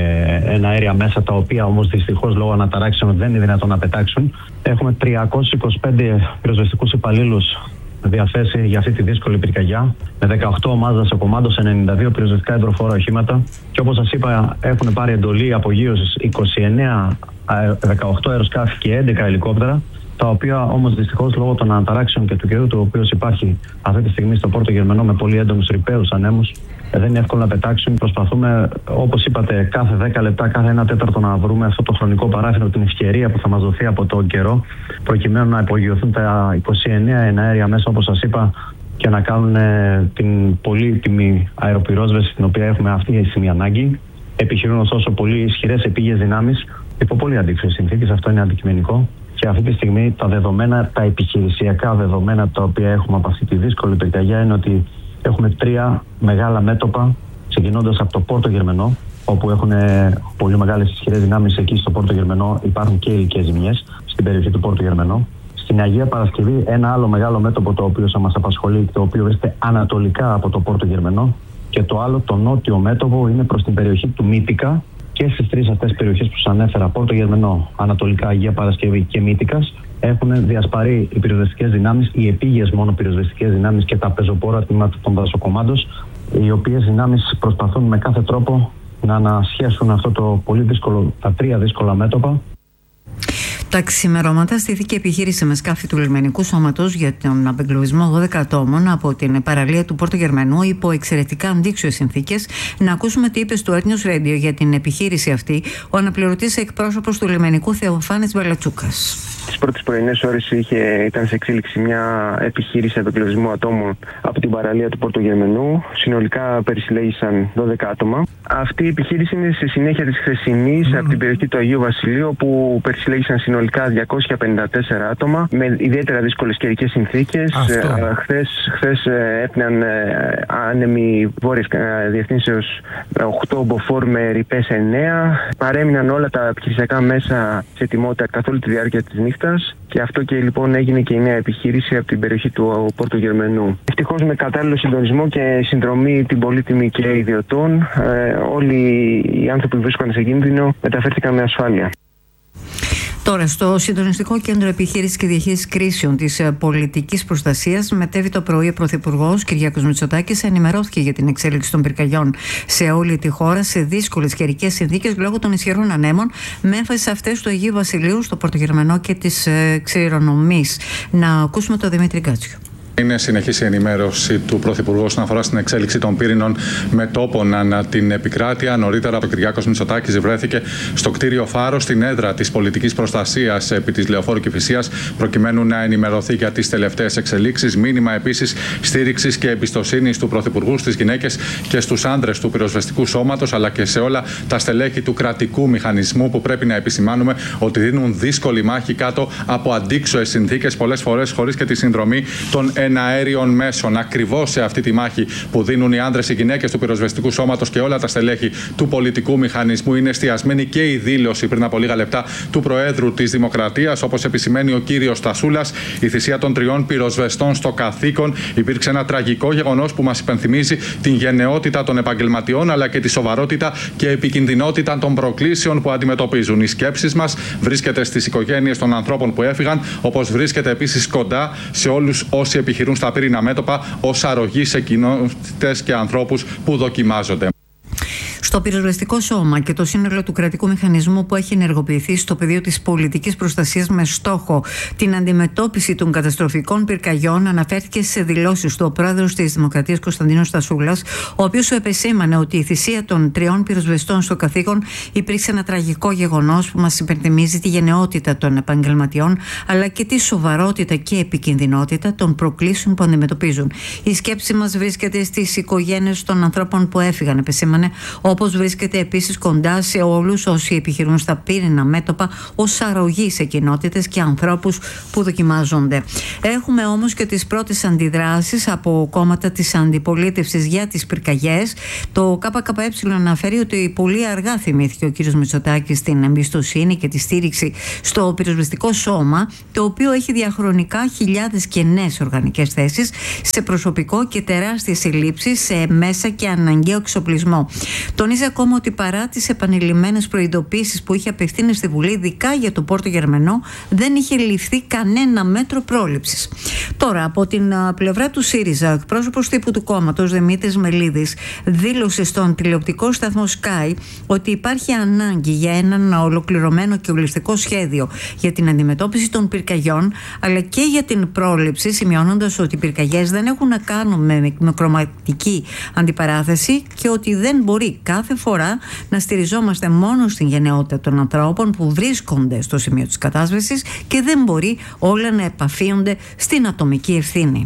S11: ένα αέρια μέσα, τα οποία όμως δυστυχώς λόγω αναταράξεων δεν είναι δυνατόν να πετάξουν. Έχουμε τριακόσιους είκοσι πέντε πυροσβεστικούς υπαλλήλους διαθέσει για αυτή τη δύσκολη πυρκαγιά, με δεκαοκτώ ομάδες κομμάτων σε ενενήντα δύο πυροσβεστικά υδροφόρα οχήματα. Και όπως σας είπα, έχουν πάρει εντολή απογείωσης είκοσι εννέα, δεκαοκτώ αεροσκάφη και έντεκα ελικόπτερα, τα οποία όμως δυστυχώς λόγω των αναταράξεων και του καιρού, του οποίου υπάρχει αυτή τη στιγμή στο Πόρτο Γερμενό με πολύ έντονους ρηπαίους ανέμους, δεν είναι εύκολο να πετάξουν. Προσπαθούμε, όπως είπατε, κάθε δέκα λεπτά, κάθε ένα τέταρτο να βρούμε αυτό το χρονικό παράθυρο, την ευκαιρία που θα μας δοθεί από τον καιρό, προκειμένου να υπογειωθούν τα είκοσι εννέα εναέρια μέσα, όπως σας είπα, και να κάνουν την πολύτιμη αεροπυρόσβεση την οποία έχουμε αυτή η στιγμή ανάγκη. Επιχειρούν ωστόσο πολύ ισχυρές επίγειες δυνάμεις υπό πολύ αντίξωες συνθήκες, αυτό είναι αντικειμενικό. Και αυτή τη στιγμή τα δεδομένα, τα επιχειρησιακά δεδομένα τα οποία έχουμε από αυτή τη δύσκολη πυρκαγιά είναι ότι έχουμε τρία μεγάλα μέτωπα, ξεκινώντας από το Πόρτο Γερμενό, όπου έχουν πολύ μεγάλες ισχυρές δυνάμεις. Εκεί στο Πόρτο Γερμενό υπάρχουν και υλικές ζημιές, στην περιοχή του Πόρτο Γερμενό. Στην Αγία Παρασκευή, ένα άλλο μεγάλο μέτωπο το οποίο θα μας απασχολεί, το οποίο βρίσκεται ανατολικά από το Πόρτο Γερμενό. Και το άλλο, το νότιο μέτωπο, είναι προς την περιοχή του Μύτικα. Και στις τρεις αυτές περιοχές που σας ανέφερα, Πόρτο Γερμενό, ανατολικά Αγία Παρασκευή και Μύτικας, έχουν διασπαρεί οι πυροσβεστικές δυνάμεις, οι επίγειες μόνο πυροσβεστικές δυνάμεις και τα πεζοπόρα τμήματα των δασοκομμάτων, οι οποίες δυνάμεις προσπαθούν με κάθε τρόπο να ανασχέσουν αυτό το πολύ δύσκολο, τα τρία δύσκολα μέτωπα.
S1: Τα ξημερώματα στήθηκε επιχείρηση με σκάφη του λιμενικού σώματος για τον απεγκλωβισμό δώδεκα ατόμων από την παραλία του Πόρτο Γερμενού υπό εξαιρετικά αντίξωες συνθήκες. Να ακούσουμε τι είπε στο Ethnios Radio για την επιχείρηση αυτή ο αναπληρωτής εκπρόσωπος του λιμενικού Θεοφάνης Μπαλατσούκας.
S12: Τις πρώτες πρωινές ώρες είχε, ήταν σε εξέλιξη μια επιχείρηση απεγκλωβισμού ατόμων από την παραλία του Πόρτο Γερμενού. Συνολικά περισυλλέγησαν δώδεκα άτομα. Αυτή η επιχείρηση είναι στη συνέχεια της χθεσινής mm. από την περιοχή του Αγίου Βασιλείου, όπου περισυλλέγησαν συνολικά διακόσια πενήντα τέσσερα άτομα με ιδιαίτερα δύσκολες καιρικές συνθήκες. Χθες, χθες έπνεαν άνεμοι βόρειες διευθύνσεως οκτώ μποφόρ με ρηπές εννέα. Παρέμειναν όλα τα επιχειρησιακά μέσα σε ετοιμότητα καθ' όλη τη διάρκεια της νύχτας. Και αυτό και λοιπόν έγινε και η νέα επιχείρηση από την περιοχή του Πόρτο Γερμενού. Ευτυχώς με κατάλληλο συντονισμό και συνδρομή την πολύτιμη και ιδιωτών, ε, όλοι οι άνθρωποι που βρίσκονται σε κίνδυνο μεταφέρθηκαν με ασφάλεια.
S1: Τώρα, στο Συντονιστικό Κέντρο Επιχείρησης και Διαχείρισης Κρίσεων της Πολιτικής Προστασίας, μετέβη το πρωί ο Πρωθυπουργός Κυριάκος Μητσοτάκης, ενημερώθηκε για την εξέλιξη των πυρκαγιών σε όλη τη χώρα σε δύσκολες καιρικές συνθήκες λόγω των ισχυρών ανέμων, με έμφαση σε αυτές του Αγίου Βασιλείου, στο Πόρτο Γερμενό και της ε, Ξηρονομής. Να ακούσουμε τον Δημήτρη Γκάτσιο.
S13: Είναι συνεχής η ενημέρωση του Πρωθυπουργού όσον αφορά στην εξέλιξη των πύρινων μετώπων ανά την επικράτεια. Νωρίτερα, ο Κυριάκος Μητσοτάκης βρέθηκε στο κτίριο Φάρο, στην έδρα της πολιτικής προστασίας επί της Λεωφόρου Κηφισίας, προκειμένου να ενημερωθεί για τις τελευταίες εξελίξεις. Μήνυμα επίσης στήριξης και εμπιστοσύνης του Πρωθυπουργού στις γυναίκες και στους άνδρες του πυροσβεστικού σώματος, αλλά και σε όλα τα στελέχη του κρατικού μηχανισμού, που πρέπει να επισημάνουμε ότι δίνουν δύσκολη μάχη κάτω από αντίξωες συνθήκες, πολλές φορές χωρίς και τη συνδρομή των εναέριων μέσων. Ακριβώς σε αυτή τη μάχη που δίνουν οι άνδρες, οι γυναίκες του πυροσβεστικού σώματος και όλα τα στελέχη του πολιτικού μηχανισμού είναι εστιασμένη και η δήλωση πριν από λίγα λεπτά του Προέδρου της Δημοκρατίας. Όπως επισημαίνει ο κύριος Στασούλας, η θυσία των τριών πυροσβεστών στο καθήκον υπήρξε ένα τραγικό γεγονός που μας υπενθυμίζει την γενναιότητα των επαγγελματιών αλλά και τη σοβαρότητα και επικινδυνότητα των προκλήσεων που αντιμετωπίζουν. Οι σκέψεις μας βρίσκεται στις οικογένειες των ανθρώπων που έφυγαν, όπως βρίσκεται επίσης κοντά σε όλους όσοι επιχειρούν στα πύρινα μέτωπα ως αρρωγή σε κοινότητες και ανθρώπους που δοκιμάζονται.
S1: Στο πυροσβεστικό σώμα και το σύνολο του κρατικού μηχανισμού που έχει ενεργοποιηθεί στο πεδίο της πολιτικής προστασίας με στόχο την αντιμετώπιση των καταστροφικών πυρκαγιών, αναφέρθηκε σε δηλώσεις του ο πρόεδρος της Δημοκρατίας Κωνσταντίνος Στασούλας, ο οποίος επεσήμανε ότι η θυσία των τριών πυροσβεστών στο καθήκον υπήρξε ένα τραγικό γεγονός που μας υπενθυμίζει τη γενναιότητα των επαγγελματιών αλλά και τη σοβαρότητα και επικινδυνότητα των προκλήσεων που αντιμετωπίζουν. Η σκέψη μας βρίσκεται στις οικογένειες των ανθρώπων που έφυγαν, επεσήμανε, όπως βρίσκεται επίσης κοντά σε όλους όσοι επιχειρούν στα πύρινα μέτωπα ως αρρωγή σε κοινότητες και ανθρώπους που δοκιμάζονται. Έχουμε όμως και τις πρώτες αντιδράσεις από κόμματα της αντιπολίτευσης για τις πυρκαγιές. Το ΚΚΕ αναφέρει ότι πολύ αργά θυμήθηκε ο κ. Μητσοτάκης την εμπιστοσύνη και τη στήριξη στο πυροσβεστικό σώμα, το οποίο έχει διαχρονικά χιλιάδες κενές οργανικές θέσεις σε προσωπικό και τεράστιες ελλείψεις σε μέσα και αναγκαίο εξοπλισμό. Τονίζει ακόμα ότι παρά τις επανειλημμένες προειδοποίησεις που είχε απευθύνει στη Βουλή, ειδικά για το Πόρτο Γερμενό, δεν είχε ληφθεί κανένα μέτρο πρόληψης. Τώρα, από την πλευρά του ΣΥΡΙΖΑ, ο εκπρόσωπος τύπου του κόμματος Δημήτρης Μελίδης δήλωσε στον τηλεοπτικό σταθμό Sky ότι υπάρχει ανάγκη για ένα ολοκληρωμένο και ολιστικό σχέδιο για την αντιμετώπιση των πυρκαγιών αλλά και για την πρόληψη, σημειώνοντας ότι οι πυρκαγιές δεν έχουν να κάνουν με μικρομακτική αντιπαράθεση και ότι δεν μπορεί κάθε φορά να στηριζόμαστε μόνο στην γενναιότητα των ανθρώπων που βρίσκονται στο σημείο της κατάσβεσης και δεν μπορεί όλα να επαφίονται στην ατομική ευθύνη.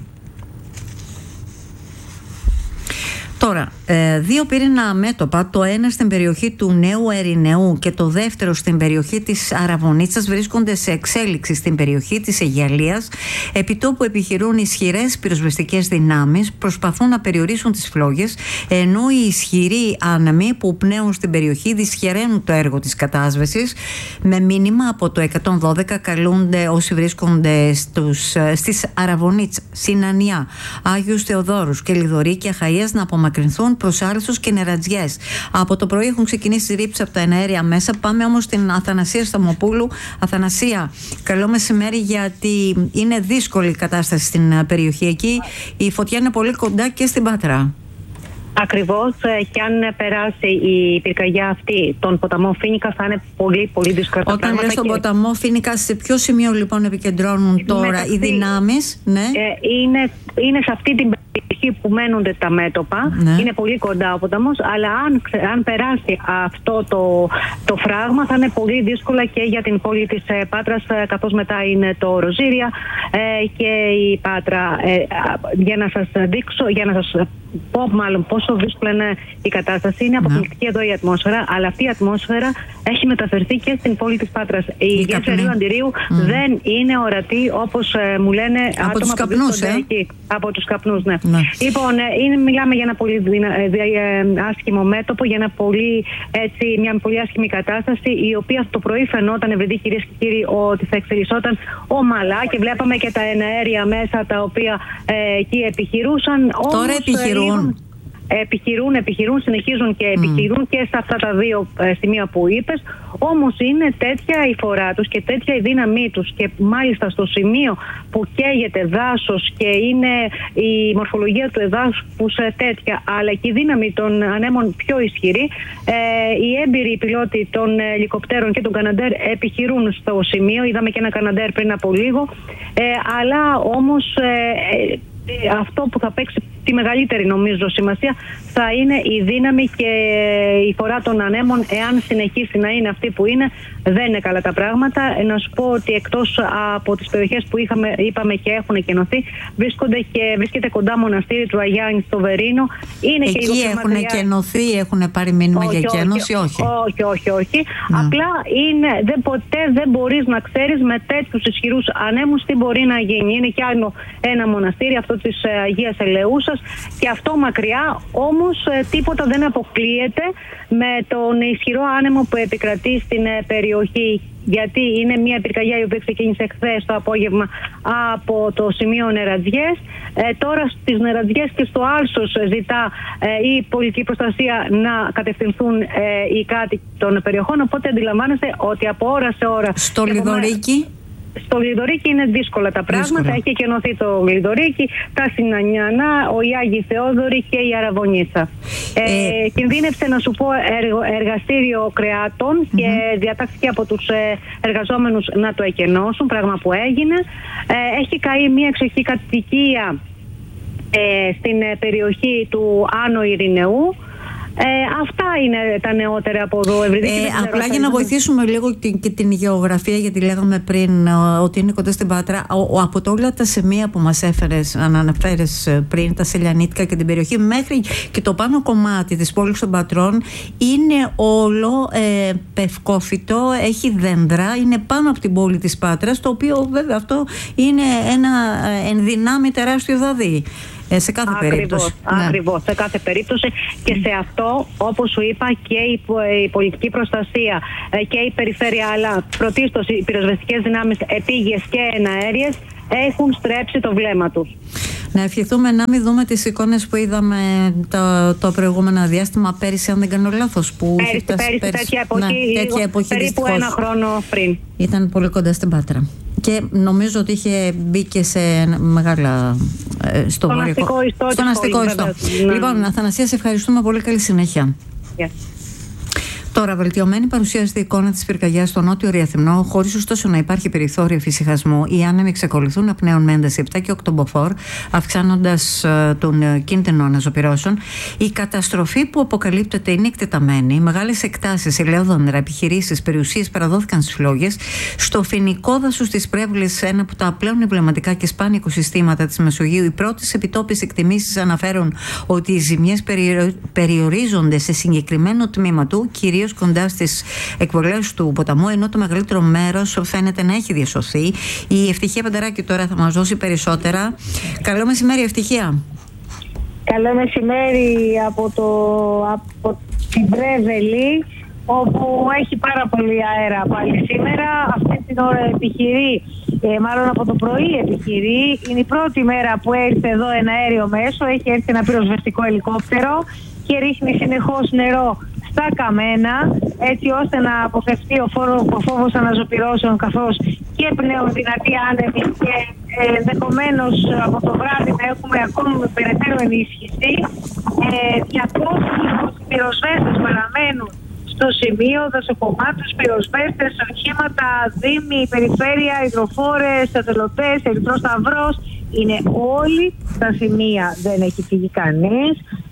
S1: Τώρα, δύο πύρινα μέτωπα, το ένα στην περιοχή του Νέου Ερηνεού και το δεύτερο στην περιοχή της Αραβωνίτσας, βρίσκονται σε εξέλιξη στην περιοχή της Αιγιαλίας, επιτόπου επιχειρούν ισχυρές πυροσβεστικές δυνάμεις, προσπαθούν να περιορίσουν τις φλόγες, ενώ οι ισχυροί άνεμοι που πνέουν στην περιοχή δυσχεραίνουν το έργο της κατάσβεσης. Με μήνυμα από το εκατόν δώδεκα καλούνται όσοι βρίσκονται στους, στις Αραβωνίτσα, Σινανιά, Άγιους Θεοδόρους και Λιδωρή και Αχαΐας να απομακρυνθούν προς Άλσος και Νερατζιές. Από το πρωί έχουν ξεκινήσει ρήψεις από τα εναέρια μέσα. Πάμε όμως στην Αθανασία Σταμοπούλου. Αθανασία, καλό μεσημέρι, γιατί είναι δύσκολη η κατάσταση στην περιοχή εκεί. Η φωτιά είναι πολύ κοντά και στην Πάτρα.
S14: Ακριβώς, και αν περάσει η πυρκαγιά αυτή τον ποταμό Φοίνικα θα είναι πολύ πολύ δύσκολα τα πράγματα.
S1: Όταν λες τον και... ποταμό Φοίνικα, σε ποιο σημείο λοιπόν επικεντρώνουν τώρα μεταξύ, οι δυνάμεις? Ναι.
S14: Ε, είναι, είναι σε αυτή την περιοχή που μένονται τα μέτωπα, ναι. Είναι πολύ κοντά ο ποταμός, αλλά αν, αν περάσει αυτό το, το φράγμα θα είναι πολύ δύσκολα και για την πόλη της ε, Πάτρας, ε, καθώς μετά είναι το Ροζίρια ε, και η Πάτρα. Ε, για να σας δείξω, για να σας πω μάλλον πόσο δύσκολη είναι η κατάσταση, είναι αποκλειστική ναι. εδώ η ατμόσφαιρα, αλλά αυτή η ατμόσφαιρα έχει μεταφερθεί και στην πόλη της Πάτρας. Η γεύση αερίου αντιρρίου mm. δεν είναι ορατή όπως ε, μου λένε
S1: από
S14: άτομα
S1: τους
S14: που
S1: καπνούς, ε?
S14: εκεί. Από τους καπνούς, ναι.
S1: ναι.
S14: Λοιπόν, ε, είναι, μιλάμε για ένα πολύ δυνα, ε, ε, άσχημο μέτωπο, για ένα πολύ, έτσι, μια πολύ άσχημη κατάσταση, η οποία το πρωί φαινόταν, επειδή κυρίες και κύριοι, ότι θα εξελισσόταν ομαλά και βλέπαμε και τα εναέρια μέσα τα οποία ε, εκεί επιχειρούσαν.
S1: Τώρα όμως, επιχειρούν.
S14: Επιχειρούν, επιχειρούν, συνεχίζουν και επιχειρούν mm. και σε αυτά τα δύο ε, σημεία που είπες. Όμως είναι τέτοια η φορά τους και τέτοια η δύναμή τους, και μάλιστα στο σημείο που καίγεται δάσος και είναι η μορφολογία του εδάφους τέτοια, αλλά και η δύναμη των ανέμων πιο ισχυρή, ε, οι έμπειροι πιλότοι των ελικοπτέρων και των Καναντέρ επιχειρούν στο σημείο. Είδαμε και ένα Καναντέρ πριν από λίγο, ε, αλλά όμως ε, ε, αυτό που θα παίξει τη μεγαλύτερη νομίζω σημασία θα είναι η δύναμη και η φορά των ανέμων, εάν συνεχίσει να είναι αυτή που είναι. Δεν είναι καλά τα πράγματα. Να σου πω ότι εκτός από τις περιοχές που είχαμε, είπαμε και έχουν εκενωθεί, βρίσκονται και βρίσκεται κοντά μοναστήρι του Αγιάννη στο Βερίνο. Είναι
S1: εκεί
S14: και
S1: έχουν εκενωθεί, έχουν πάρει μήνυμα όχι, για εκένωση, όχι.
S14: Όχι, όχι, όχι. Να. Απλά είναι, δεν, ποτέ δεν μπορείς να ξέρεις με τέτοιους ισχυρούς ανέμους τι μπορεί να γίνει. Είναι κι άλλο ένα μοναστήρι, αυτό της Αγίας Ελεούσας, και αυτό μακριά, όμως τίποτα δεν αποκλείεται με τον ισχυρό άνεμο που επικρατεί στην περιοχή, γιατί είναι μια πυρκαγιά η οποία ξεκίνησε χθες το απόγευμα από το σημείο Νερατζιές. Ε, τώρα στις Νερατζιές και στο Άλσος ζητά ε, η πολιτική προστασία να κατευθυνθούν ε, οι κάτοικοι των περιοχών, οπότε αντιλαμβάνεστε ότι από ώρα σε ώρα...
S1: Στο Λιδωρίκι...
S14: Στο Γλυδωρίκι είναι δύσκολα τα πράγματα. Δύσκολα. Έχει εκενωθεί το Γλυδωρίκι, τα Συνανιανά, ο Ιάγη Θεόδωρη και η Αραβωνίσα. Ε, ε, κινδύνευσε, να σου πω, έργο, εργαστήριο κρεάτων mm-hmm. και διατάχθηκε από τους εργαζόμενους να το εκενώσουν, πράγμα που έγινε. Ε, έχει καεί μια εξοχική κατοικία ε, στην περιοχή του Άνω Ειρηνεού. Ε, αυτά είναι τα νεότερα από εδώ. Ε,
S1: απλά για να βοηθήσουμε λίγο την, και την γεωγραφία, γιατί λέγαμε πριν ο, ότι είναι κοντά στην Πάτρα. Ο, ο, από όλα τα σημεία που μας έφερες, αναφέρες πριν, τα Σελιανίτικα και την περιοχή, μέχρι και το πάνω κομμάτι της πόλης των Πατρών, είναι όλο ε, πευκόφυτο, έχει δέντρα, είναι πάνω από την πόλη της Πάτρας, το οποίο βέβαια αυτό είναι ένα ενδυνάμει τεράστιο δαδί. Ε, σε κάθε
S14: ακριβώς,
S1: περίπτωση.
S14: Ακριβώς, ναι. σε κάθε περίπτωση και σε αυτό, όπως σου είπα, και η, η πολιτική προστασία και η περιφέρεια, αλλά πρωτίστως οι πυροσβεστικές δυνάμεις επίγειες και εναέριες έχουν στρέψει το βλέμμα τους.
S1: Να ευχηθούμε να μην δούμε τις εικόνες που είδαμε το, το προηγούμενο διάστημα πέρυσι, αν δεν κάνω λάθος. Που
S14: πέρυσι, πέρυσι, πέρυσι, τέτοια εποχή, ναι, τέτοια εποχή περίπου δυστυχώς, ένα χρόνο πριν.
S1: Ήταν πολύ κοντά στην Πάτρα. Και νομίζω ότι είχε μπει και σε μεγάλα... Ε, στο
S14: Στον αστικό ιστό.
S1: Στον αστικό ιστό. Ναι. Λοιπόν, Αθανασία, σε ευχαριστούμε πολύ. Καλή συνέχεια.
S14: Yeah.
S1: Τώρα, βελτιωμένη παρουσιάζεται η εικόνα της πυρκαγιάς στο νότιο Ρυθυμνό, χωρίς ωστόσο να υπάρχει περιθώριο εφησυχασμού. Οι άνεμοι εξακολουθούν να πνέουν με ένταση επτά και οκτώ μποφόρ, αυξάνοντας uh, τον κίνδυνο αναζωπυρώσεων. Η καταστροφή που αποκαλύπτεται είναι εκτεταμένη. Μεγάλες εκτάσεις, ελαιόδωνα, επιχειρήσεις, περιουσίες παραδόθηκαν στις φλόγες. Στο φοινικό δάσος της Πρέβολης, ένα από τα πλέον εμβληματικά και σπάνια οικοσυστήματα της Μεσογείου, οι πρώτες επιτόπιες εκτιμήσεις αναφέρουν ότι οι ζημιές περιορίζονται σε συγκεκριμένο τμήμα του, κυρίως κοντά στις εκβολές του ποταμού, ενώ το μεγαλύτερο μέρος φαίνεται να έχει διασωθεί. Η Ευτυχία Πανταράκη τώρα θα μας δώσει περισσότερα. Καλό μεσημέρι, Ευτυχία.
S15: Καλό μεσημέρι από, το, από την Πρέβελη, όπου έχει πάρα πολύ αέρα πάλι σήμερα. Αυτή την ώρα επιχειρεί, ε, μάλλον από το πρωί επιχειρεί. Είναι η πρώτη μέρα που έρθει εδώ ένα αέριο μέσο. Έχει έρθει ένα πυροσβεστικό ελικόπτερο και ρίχνει συνεχώς νερό στα καμένα, έτσι ώστε να αποφευθεί ο, φόρο, ο φόβος αναζωπυρώσεων, καθώς και πλέον δυνατή άνεμη και ε, ενδεχομένως από το βράδυ να έχουμε ακόμη με περαιτέρω ενίσχυση. Ε, διακόσιοι πυροσβέστες παραμένουν στο σημείο, δασοκομάτους, πυροσβέστες, οχήματα, δήμοι, περιφέρεια, υδροφόρες, εθελοντές, Ερυθρός Σταυρός. Είναι όλοι στα σημεία, δεν έχει φύγει κανείς.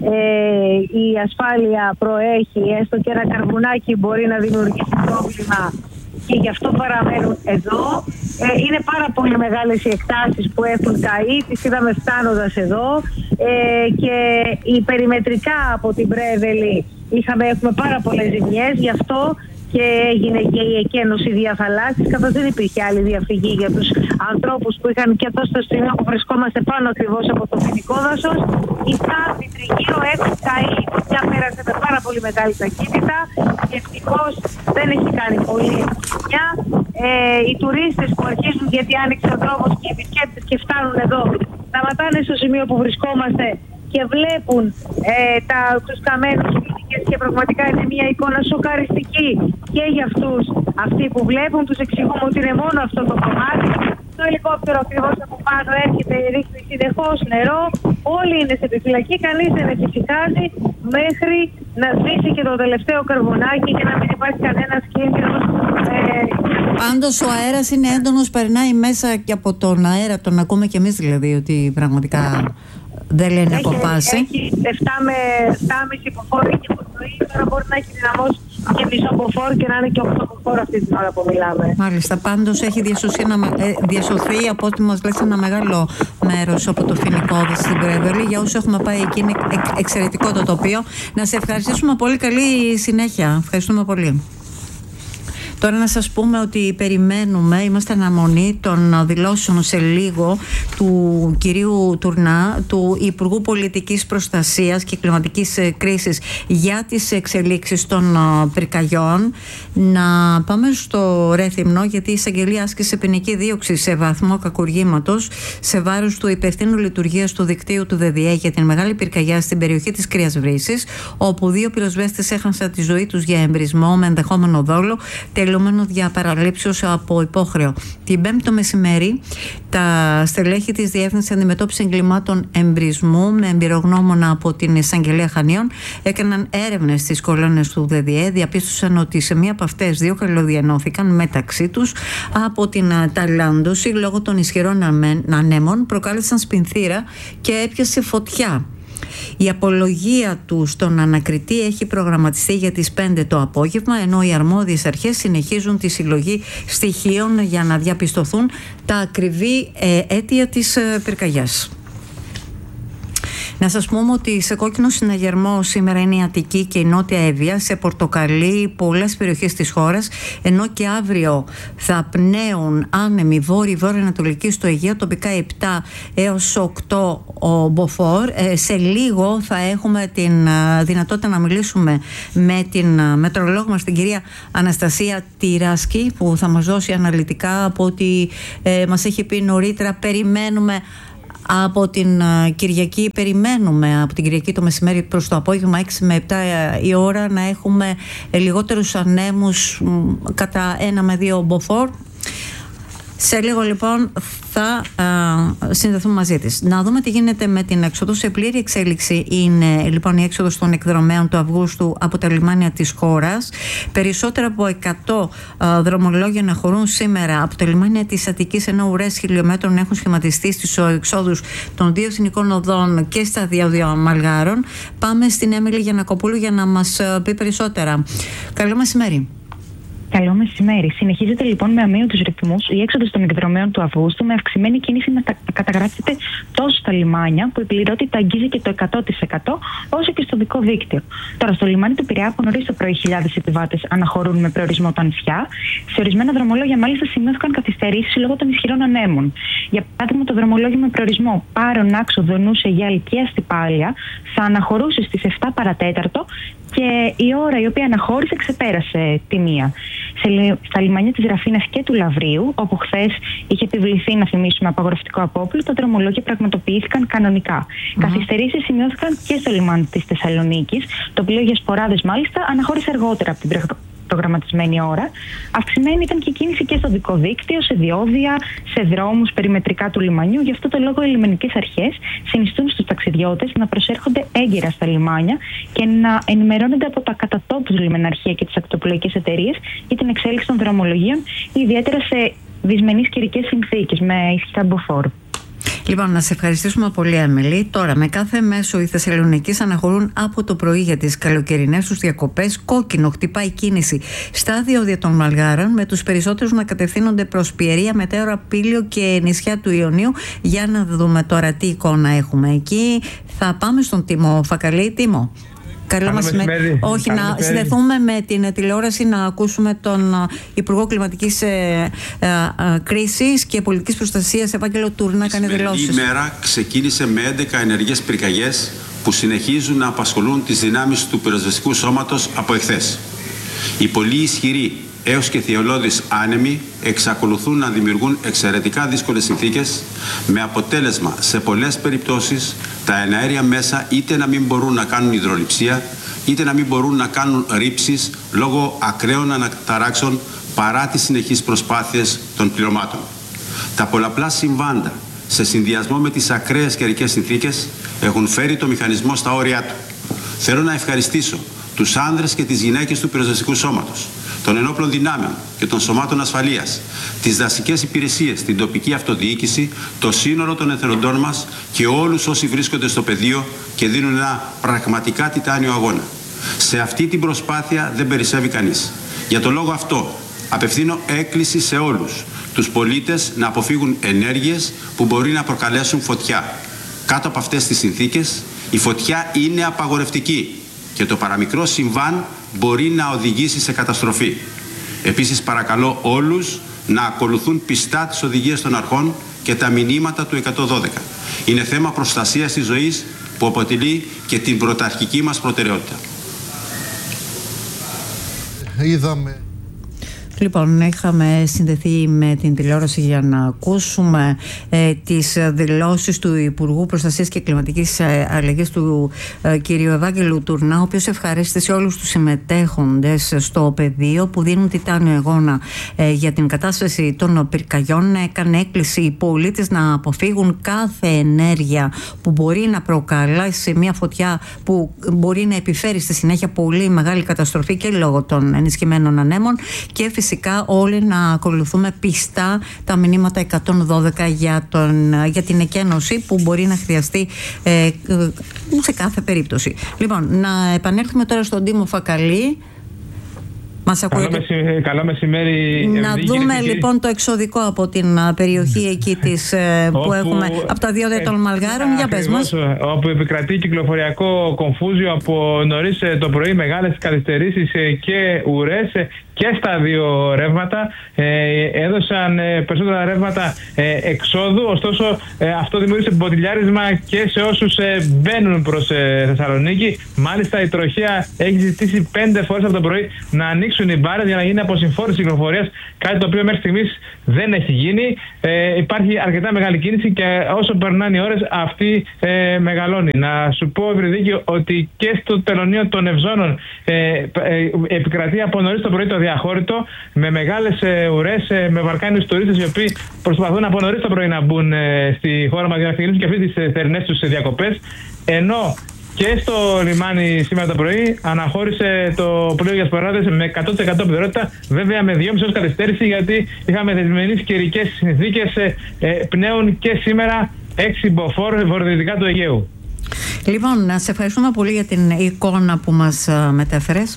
S15: Ε, η ασφάλεια προέχει, έστω και ένα καρβουνάκι μπορεί να δημιουργήσει πρόβλημα και γι' αυτό παραμένουν εδώ. Ε, είναι πάρα πολύ μεγάλες οι εκτάσεις που έχουν καεί, τις είδαμε φτάνοντας εδώ, ε, και οι περιμετρικά από την Πρέβελη είχαμε, έχουμε πάρα πολλές ζημιές, γι' αυτό και έγινε και η εκένωση διαφαλάσσης, καθώς δεν υπήρχε άλλη διαφυγή για τους ανθρώπους που είχαν και εδώ στο σημείο που βρισκόμαστε πάνω ακριβώς από το φοινικό δάσος. Η τάφη τριγύρω έχουν καεί, η φωτιά πέρασε με πάρα πολύ μεγάλη ταχύτητα και ευτυχώς δεν έχει κάνει πολύ ζημιά. Ε, οι τουρίστες που αρχίζουν, γιατί άνοιξε ο δρόμος και οι επισκέπτες και φτάνουν εδώ, σταματάνε στο σημείο που βρισκόμαστε και βλέπουν ε, τα, τους καμένους πίνικες και πραγματικά είναι μια εικόνα σοκαριστική και για αυτούς. Αυτοί που βλέπουν, τους εξηγούμε ότι είναι μόνο αυτό το κομμάτι. Το ελικόπτερο ακριβώς από πάνω έρχεται, ρίχνει συνεχώς νερό. Όλοι είναι σε επιφυλακή, κανείς δεν εφησυχάζει μέχρι να σβήσει και το τελευταίο καρβουνάκι και να μην υπάρχει κανένας κίνδυνος. Ε,
S1: Πάντως ο αέρας είναι έντονος, περνάει μέσα και από τον αέρα, τον ακούμε και εμείς δηλαδή, ότι πραγματικά δεν λένε από πάση.
S15: Έχει επτά με επτά και από φόρ και από πρωί, τώρα μπορεί να έχει δυναμώσει και μισό από φόρ και να είναι και οκτώ από φόρ αυτή την ώρα που μιλάμε.
S1: Μάλιστα, πάντως έχει διασωθεί, ε, διασωθεί από ό,τι μας λέτε ένα μεγάλο μέρος από το Φοινικώδη στην Πρέβελη. Για όσους έχουμε πάει εκεί είναι εξαιρετικό το τοπίο. Να σε ευχαριστήσουμε πολύ, καλή συνέχεια. Ευχαριστούμε πολύ. Τώρα να σας πούμε ότι περιμένουμε, είμαστε αναμονή των δηλώσεων σε λίγο του κυρίου Τουρνά, του Υπουργού Πολιτικής Προστασίας και Κλιματικής Κρίσης για τις εξελίξεις των πυρκαγιών. Να πάμε στο Ρέθυμνο, γιατί η εισαγγελία άσκησε ποινική δίωξη σε βαθμό κακουργήματος σε βάρος του υπευθύνου λειτουργίας του δικτύου του ΔΔΕ για την μεγάλη πυρκαγιά στην περιοχή της Κρύας Βρύσης, όπου δύο πυροσβέστες έχασαν τη ζωή τους για εμπρισμό με ενδεχόμενο δόλο, τελούμενο δια παραλήψεως από υπόχρεο. Την Πέμπτη το μεσημέρι, τα στελέχη της Διεύθυνσης Αντιμετώπισης Εγκλημάτων Εμπρισμού με εμπειρογνώμονα από την Εισαγγελία Χανίων έκαναν έρευνες στις κολόνες του ΔΔΕ. Διαπίστωσαν ότι σε μία από αυτές δύο καλωδιανώθηκαν μεταξύ τους από την ταλάντωση λόγω των ισχυρών ανέμων, προκάλεσαν σπινθήρα και έπιασε φωτιά. Η απολογία του στον ανακριτή έχει προγραμματιστεί για τις πέντε το απόγευμα, ενώ οι αρμόδιες αρχές συνεχίζουν τη συλλογή στοιχείων για να διαπιστωθούν τα ακριβή ε, αίτια της ε, πυρκαγιάς. Να σας πούμε ότι σε κόκκινο συναγερμό σήμερα είναι η Αττική και η Νότια Εύβοια, σε πορτοκαλί πολλές περιοχές της χώρας, ενώ και αύριο θα πνέουν άνεμοι βόρειο-βορειοανατολική στο Αιγαίο, τοπικά επτά έως οκτώ ο μποφόρ. Ε, σε λίγο θα έχουμε την uh, δυνατότητα να μιλήσουμε με την uh, μετρολόγο μας, την κυρία Αναστασία Τυράσκη, που θα μας δώσει αναλυτικά από ό,τι ε, μας έχει πει νωρίτερα. Περιμένουμε από την Κυριακή, περιμένουμε από την Κυριακή το μεσημέρι προς το απόγευμα έξι με επτά η ώρα να έχουμε λιγότερους ανέμους κατά ένα με δύο μποφόρ. Σε λίγο λοιπόν θα α, συνδεθούμε μαζί της. Να δούμε τι γίνεται με την έξοδο. Σε πλήρη εξέλιξη είναι λοιπόν η έξοδος των εκδρομέων του Αυγούστου από τα λιμάνια της χώρας. Περισσότερα από εκατό α, δρομολόγια να χωρούν σήμερα από τα λιμάνια της Αττικής, ενώ ουρές χιλιόμετρων έχουν σχηματιστεί στις εξόδους των δύο εθνικών οδών και στα διόδια Μαλγάρων. Πάμε στην Έμιλη Γιαννακοπούλου για να μας πει περισσότερα. Καλό μεσημέρι.
S16: Καλό μεσημέρι. Συνεχίζεται λοιπόν με αμύωτους ρυθμούς η έξοδος των εκδρομέων του Αυγούστου, με αυξημένη κίνηση να καταγράφεται τόσο στα λιμάνια, που η πληρότητα αγγίζει και το εκατό τοις εκατό, όσο και στο δικό δίκτυο. Τώρα, στο λιμάνι του Πειραιά, από νωρίς το πρωί, χιλιάδες επιβάτες αναχωρούν με προορισμό τα νησιά. Σε ορισμένα δρομολόγια, μάλιστα, σημειώθηκαν καθυστερήσεις λόγω των ισχυρών ανέμων. Για παράδειγμα, το δρομολόγιο με προορισμό Πάρων, Άξο, Δονούσε, Γιάλη και Αστυπάλια θα αναχωρούσε στις επτά παρατέταρτο και η ώρα η οποία αναχώρησε ξεπέρασε τη μία. Σε, στα λιμάνια της Ραφίνας και του Λαβρίου, όπου χθες είχε επιβληθεί, να θυμίσουμε, απαγορευτικό απόπλου, τα δρομολόγια πραγματοποιήθηκαν κανονικά. Mm-hmm. Καθυστερήσεις σημειώθηκαν και στο λιμάνι της Θεσσαλονίκης, το οποίο για σποράδες μάλιστα αναχώρησε αργότερα από την προγραμματισμένη ώρα. Αυξημένη ήταν και η κίνηση και στο δικό δίκτυο, σε διόδια, σε δρόμους περιμετρικά του λιμανιού. Γι' αυτό το λόγο οι λιμενικές αρχές συνιστούν στους ταξιδιώτες να προσέρχονται έγκαιρα στα λιμάνια και να ενημερώνονται από τα κατά τόπους λιμεναρχεία και τις ακτοπλοϊκές εταιρείες για την εξέλιξη των δρομολογίων, ιδιαίτερα σε δυσμενείς καιρικές συνθήκες με ισχυρά μποφόρ.
S1: Λοιπόν, να σε ευχαριστήσουμε πολύ, Έμιλη. Τώρα, με κάθε μέσο οι Θεσσαλονικείς αναχωρούν από το πρωί για τις καλοκαιρινές τους διακοπές. Κόκκινο χτυπάει κίνηση στα διόδια των Μαλγάρων, με τους περισσότερους να κατευθύνονται προς Πιερία, Μετέωρα, Πήλιο και νησιά του Ιωνίου. Για να δούμε τώρα τι εικόνα έχουμε εκεί. Θα πάμε στον Τίμο Φακαλή. Τίμο. Καλό μεσημέρι. Όχι, Καλό να μεσημέρι. συνδεθούμε με την τηλεόραση να ακούσουμε τον Υπουργό Κλιματικής ε, ε, ε, Κρίσης και Πολιτικής Προστασίας, Ευάγγελο Τουρνά, να κάνει δηλώσεις.
S17: Η ημέρα ξεκίνησε με έντεκα ενεργές πυρκαγιές που συνεχίζουν να απασχολούν τις δυνάμεις του πυροσβεστικού σώματος από εχθές. Οι πολύ ισχυροί έως και θειολώδεις άνεμοι εξακολουθούν να δημιουργούν εξαιρετικά δύσκολες συνθήκες, με αποτέλεσμα σε πολλές περιπτώσεις τα εναέρια μέσα είτε να μην μπορούν να κάνουν υδρολειψία, είτε να μην μπορούν να κάνουν ρήψεις λόγω ακραίων αναταράξεων παρά τις συνεχείς προσπάθειες των πληρωμάτων. Τα πολλαπλά συμβάντα σε συνδυασμό με τις ακραίες καιρικές συνθήκες έχουν φέρει το μηχανισμό στα όρια του. Θέλω να ευχαριστήσω τους άνδρες και τις γυναίκες του πυροσβεστικού σώματος, των ενόπλων δυνάμεων και των σωμάτων ασφαλείας, τις δασικές υπηρεσίες, την τοπική αυτοδιοίκηση, το σύνολο των εθελοντών μας και όλους όσοι βρίσκονται στο πεδίο και δίνουν ένα πραγματικά τιτάνιο αγώνα. Σε αυτή την προσπάθεια δεν περισσεύει κανείς. Για τον λόγο αυτό απευθύνω έκκληση σε όλους τους πολίτες να αποφύγουν ενέργειες που μπορεί να προκαλέσουν φωτιά. Κάτω από αυτές τις συνθήκες η φωτιά είναι απαγορευτική και το παραμικρό συμβάν μπορεί να οδηγήσει σε καταστροφή. Επίσης παρακαλώ όλους να ακολουθούν πιστά τις οδηγίες των αρχών και τα μηνύματα του εκατόν δώδεκα. Είναι θέμα προστασίας της ζωής που αποτελεί και την πρωταρχική μας προτεραιότητα.
S1: Είδαμε. Λοιπόν, είχαμε συνδεθεί με την τηλεόραση για να ακούσουμε ε, τις δηλώσεις του Υπουργού Προστασίας και Κλιματικής Αλλαγής του ε, κ. Ευάγγελου Τουρνά, ο οποίος ευχαρίστησε όλους τους συμμετέχοντες στο πεδίο που δίνουν τιτάνιο αγώνα ε, για την κατάσταση των πυρκαγιών. Έκανε έκκληση οι πολίτες να αποφύγουν κάθε ενέργεια που μπορεί να προκαλέσει μια φωτιά που μπορεί να επιφέρει στη συνέχεια πολύ μεγάλη καταστροφή και λόγω των ενισχυμένων ανέμων, και φυσικά όλοι να ακολουθούμε πιστά τα μηνύματα εκατόν δώδεκα για, τον, για την εκένωση που μπορεί να χρειαστεί ε, σε κάθε περίπτωση. Λοιπόν, να επανέλθουμε τώρα στον Τίμο Φακαλή. Μας
S18: καλό, μεσημέρι, καλό μεσημέρι.
S1: Να Ευδή, δούμε κύριε, λοιπόν το εξωδικό από την περιοχή εκεί της, που όπου, έχουμε από τα δύο των Μαλγάρων. Για πες μας.
S18: Όπου επικρατεί κυκλοφοριακό κομφούζιο από νωρίς το πρωί, μεγάλες καθυστερήσεις και ουρές και στα δύο ρεύματα. Ε, έδωσαν περισσότερα ρεύματα ε, εξόδου, ωστόσο ε, αυτό δημιούργησε μποτιλιάρισμα και σε όσους ε, μπαίνουν προς ε, Θεσσαλονίκη. Μάλιστα η τροχέα έχει ζητήσει πέντε φορές από το πρωί να ανοίξουν οι μπάρες για να γίνει αποσυμφόρηση κυκλοφορίας, κάτι το οποίο μέχρι στιγμής δεν έχει γίνει. Ε, υπάρχει αρκετά μεγάλη κίνηση και όσο περνάνε οι ώρες αυτή ε, μεγαλώνει. Να σου πω, Ευρυδίκη, ότι και στο τελωνείο των Ευζώνων ε, ε, επικρατεί από νωρίς το πρωί το διαχώρητο με μεγάλες ε, ουρές, ε, με βαρκάνιους τουρίστες οι οποίοι προσπαθούν από νωρίς το πρωί να μπουν ε, στη χώρα μας για να ξεκινήσουν και αυτές τις θερινές τους διακοπές. Ενώ και στο λιμάνι σήμερα το πρωί αναχώρησε το πλοίο για σποράδες με εκατό τοις εκατό πιθανότητα, βέβαια με δυόμισι ώρες καθυστέρηση, γιατί είχαμε δεσμενείς καιρικές συνθήκες ε, ε, πνέουν και σήμερα έξι μποφόρ βορειοδυτικά του Αιγαίου.
S1: Λοιπόν, να σε ευχαριστούμε πολύ για την εικόνα που μας μετέφερες.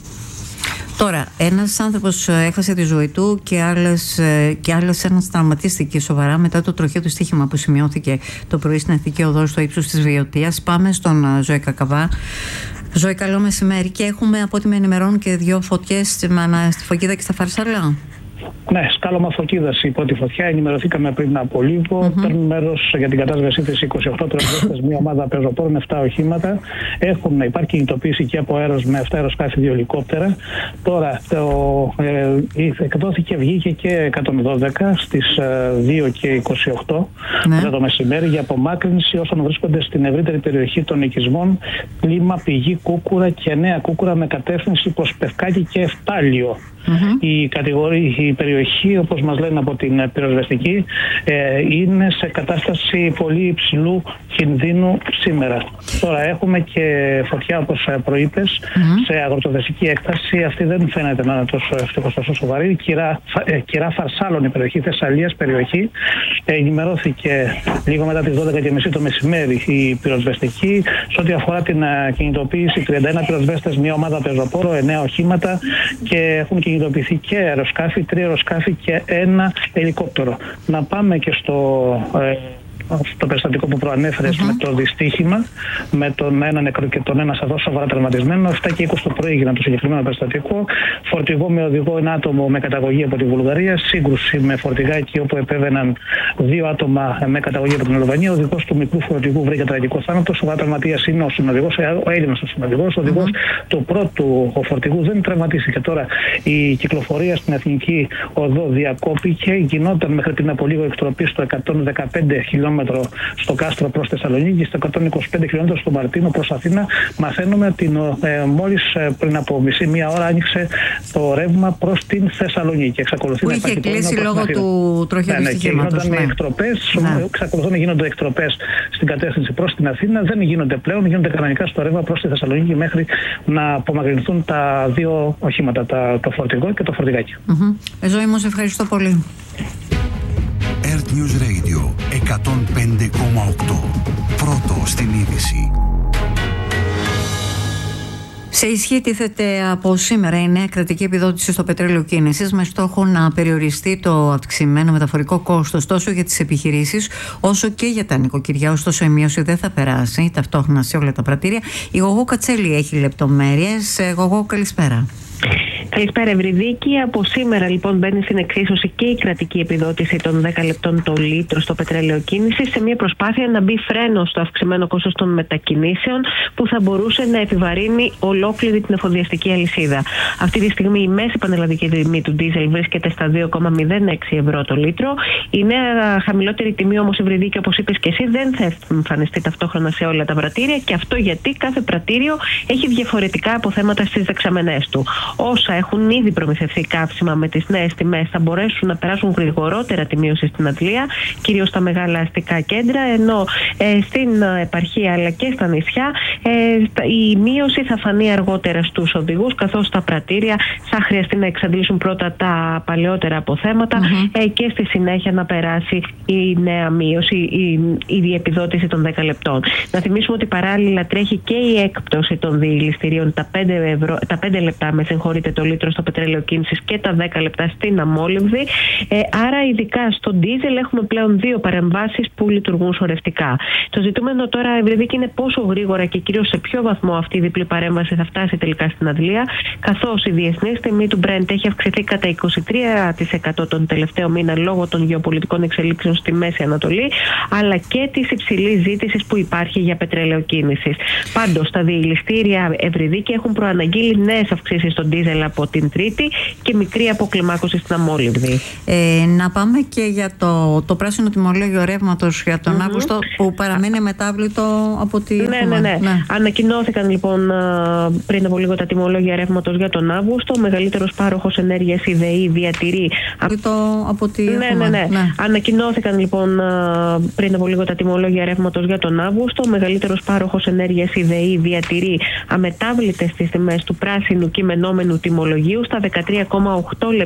S1: Τώρα, ένας άνθρωπος έχασε τη ζωή του και άλλος, και άλλος ένας τραυματίστηκε σοβαρά μετά το τροχαίο του στοίχημα που σημειώθηκε το πρωί στην Εθνική Οδό στο ύψος της Βιωτίας. Πάμε στον Ζωή Κακαβά. Ζωή, καλό μεσημέρι. Και έχουμε, από ό,τι με ενημερώνουν, και δύο φωτιές στη Φωκίδα και στα Φαρσαλά.
S19: Ναι, σκάλωμα φωτίδας υπό τη φωτιά. Ενημερωθήκαμε πριν από λίγο. Mm-hmm. Παίρνουν μέρος για την κατάσβεσή της είκοσι οκτώ πυροσβέστες, μια ομάδα πεζοπόρων, επτά οχήματα. Έχουν, υπάρχει κινητοποίηση και από αέρος με επτά αεροσκάφη, δύο ελικόπτερα. Τώρα το, ε, εκδόθηκε, βγήκε και εκατόν δώδεκα στις ε, δύο και είκοσι οκτώ ναι. μετά το μεσημέρι για απομάκρυνση όσων βρίσκονται στην ευρύτερη περιοχή των οικισμών. Κλίμα, Πηγή, Κούκουρα και Νέα Κούκουρα με κατεύθυνση προς Πευκάκη και Εφτάλιο. Mm-hmm. Η κατηγορία, η περιοχή, όπως μας λένε από την πυροσβεστική, ε, είναι σε κατάσταση πολύ υψηλού κινδύνου σήμερα. Τώρα έχουμε και φωτιά, όπως προείπες, mm-hmm. σε αγροτοδεσική έκταση. Αυτή δεν φαίνεται να είναι τόσο ευτυχώς τόσο σοβαρή. Κυρά, ε, Κυρά Φαρσάλων, η περιοχή, Θεσσαλίας περιοχή. Ε, ενημερώθηκε λίγο μετά τις δώδεκα και μισή το μεσημέρι η πυροσβεστική. Σε ό,τι αφορά την uh, κινητοποίηση, τριάντα ένα πυροσβέστες, μια ομάδα πεζοπόρο, εννέα οχήματα και έχουν κινητοποιηθεί και αεροσκάφη, τρία αεροσκάφη και ένα ελικόπτερο. Να πάμε και στο... Ε, το περιστατικό που προανέφερες mm-hmm. με το δυστύχημα, με τον ένα νεκρό και τον ένα σαφώς σοβαρά τραυματισμένο. επτά και είκοσι το πρωί έγιναν το συγκεκριμένο περιστατικό. Φορτηγό με οδηγό ένα άτομο με καταγωγή από τη Βουλγαρία. Σύγκρουση με φορτηγά εκεί όπου επέβαιναν δύο άτομα με καταγωγή από την Αλβανία. Ο οδηγός του μικρού φορτηγού βρήκε τραγικό θάνατο. Σοβαρά τραυματίας είναι ο συνοδηγός, ο Έλληνας ο συνοδηγός. Ο οδηγός mm-hmm. του πρώτου φορτηγού δεν τραυματίστηκε. Τώρα η κυκλοφορία στην Εθνική Οδό διακόπηκε. Γινόταν μέχρι πριν από λίγο εκτροπή στο εκατόν δεκαπέντε χιλιόμετρα χιλιόμετρο στο Κάστρο προς Θεσσαλονίκη, στο εκατόν είκοσι πέντε χιλιόμετρο στο Μαρτίνο προς Αθήνα, μαθαίνουμε ότι ε, μόλις ε, πριν από μισή μία ώρα άνοιξε το ρεύμα προς την Θεσσαλονίκη. Εξακολουθεί
S1: που
S19: να
S1: είχε
S19: υπάρχει
S1: κλείσει λόγω του τροχαίου
S19: ναι, ναι,
S1: δυστυχήματος.
S19: Ναι.
S1: Ναι.
S19: Εξακολουθούν να γίνονται εκτροπές στην κατεύθυνση προς την Αθήνα. Δεν γίνονται πλέον, γίνονται κανονικά στο ρεύμα προς τη Θεσσαλονίκη μέχρι να απομακρυνθούν τα δύο οχήματα, τα, το φορτηγό και το φορτηγάκι.
S1: Mm-hmm. Ζωή μου, σε ευχαριστώ πολύ.
S2: Earth News Radio εκατόν πέντε κόμμα οκτώ. Πρώτο στην είδηση.
S1: Σε ισχύ τίθεται από σήμερα η νέα κρατική επιδότηση στο πετρέλαιο κίνησης με στόχο να περιοριστεί το αυξημένο μεταφορικό κόστος τόσο για τις επιχειρήσεις όσο και για τα νοικοκυριά. Ωστόσο, η μείωση δεν θα περάσει ταυτόχρονα σε όλα τα πρατήρια. Η Γογό Κατσέλη έχει λεπτομέρειες. Γογό, καλησπέρα.
S20: Καλησπέρα, Ευρυδίκη. Από σήμερα, λοιπόν, μπαίνει στην εξίσωση και η κρατική επιδότηση των δέκα λεπτών το λίτρο στο πετρέλαιο κίνησης σε μια προσπάθεια να μπει φρένο στο αυξημένο κόστος των μετακινήσεων που θα μπορούσε να επιβαρύνει ολόκληρη την εφοδιαστική αλυσίδα. Αυτή τη στιγμή η μέση πανελλαδική τιμή του ντίζελ βρίσκεται στα δύο κόμμα μηδέν έξι ευρώ το λίτρο. Η νέα χαμηλότερη τιμή, όμως, Ευρυδίκη, όπως είπες και εσύ, δεν θα εμφανιστεί ταυτόχρονα σε όλα τα πρατήρια και αυτό γιατί κάθε πρατήριο έχει διαφορετικά αποθέματα στις δεξαμενές του. Όσα έχουν ήδη προμηθευτεί καύσιμα με τις νέες τιμές θα μπορέσουν να περάσουν γρηγορότερα τη μείωση στην αντλία, κυρίως στα μεγάλα αστικά κέντρα, ενώ ε, στην επαρχία αλλά και στα νησιά ε, η μείωση θα φανεί αργότερα στους οδηγούς, καθώς τα πρατήρια θα χρειαστεί να εξαντλήσουν πρώτα τα παλαιότερα αποθέματα mm-hmm. ε, και στη συνέχεια να περάσει η νέα μείωση, η, η επιδότηση των δέκα λεπτών. Να θυμίσουμε ότι παράλληλα τρέχει και η έκπτωση των διηληστηρίων, τα πέντε, ευρώ, τα πέντε λεπτά με συγχωρείτε το λίτρο στο πετρέλαιο κίνησης και τα δέκα λεπτά στην αμόλυβδη. Ε, άρα, ειδικά στο ντίζελ, έχουμε πλέον δύο παρεμβάσεις που λειτουργούν σωρευτικά. Το ζητούμενο τώρα, Ευρυδίκη, είναι πόσο γρήγορα και κυρίως σε ποιο βαθμό αυτή η διπλή παρέμβαση θα φτάσει τελικά στην αντλία, καθώς η διεθνής τιμή του Brent έχει αυξηθεί κατά είκοσι τρία τοις εκατό τον τελευταίο μήνα λόγω των γεωπολιτικών εξελίξεων στη Μέση Ανατολή, αλλά και της υψηλής ζήτησης που υπάρχει για πετρέλαιο κίνησης. Πάντως, τα διηληστήρια, Ευρυδίκη, έχουν προαναγγείλει νέες αυξήσεις στον ντίζελ από την Τρίτη και μικρή αποκλιμάκωση στην αμόλυβδη.
S1: Ε, να πάμε και για το, το πράσινο τιμολόγιο ρεύματος για τον mm-hmm. Αύγουστο, που παραμένει αμετάβλητο από τη.
S20: Ναι, ναι, ναι, ναι. Ανακοινώθηκαν λοιπόν πριν από λίγο τα τιμολόγια ρεύματος για τον Αύγουστο. Ο μεγαλύτερος πάροχος ενέργειας, η ΔΕΗ, διατηρεί.
S1: Το, από τη
S20: ναι, ναι, ναι, ναι. Ανακοινώθηκαν λοιπόν πριν από λίγο τα τιμολόγια ρεύματος για τον Αύγουστο. Ο μεγαλύτερος πάροχος ενέργειας, η ΔΕΗ, διατηρεί αμετάβλητες τις τιμές του πράσινου κειμενόμενου τιμολογίου στα δεκατρία κόμμα οκτώ λεπτά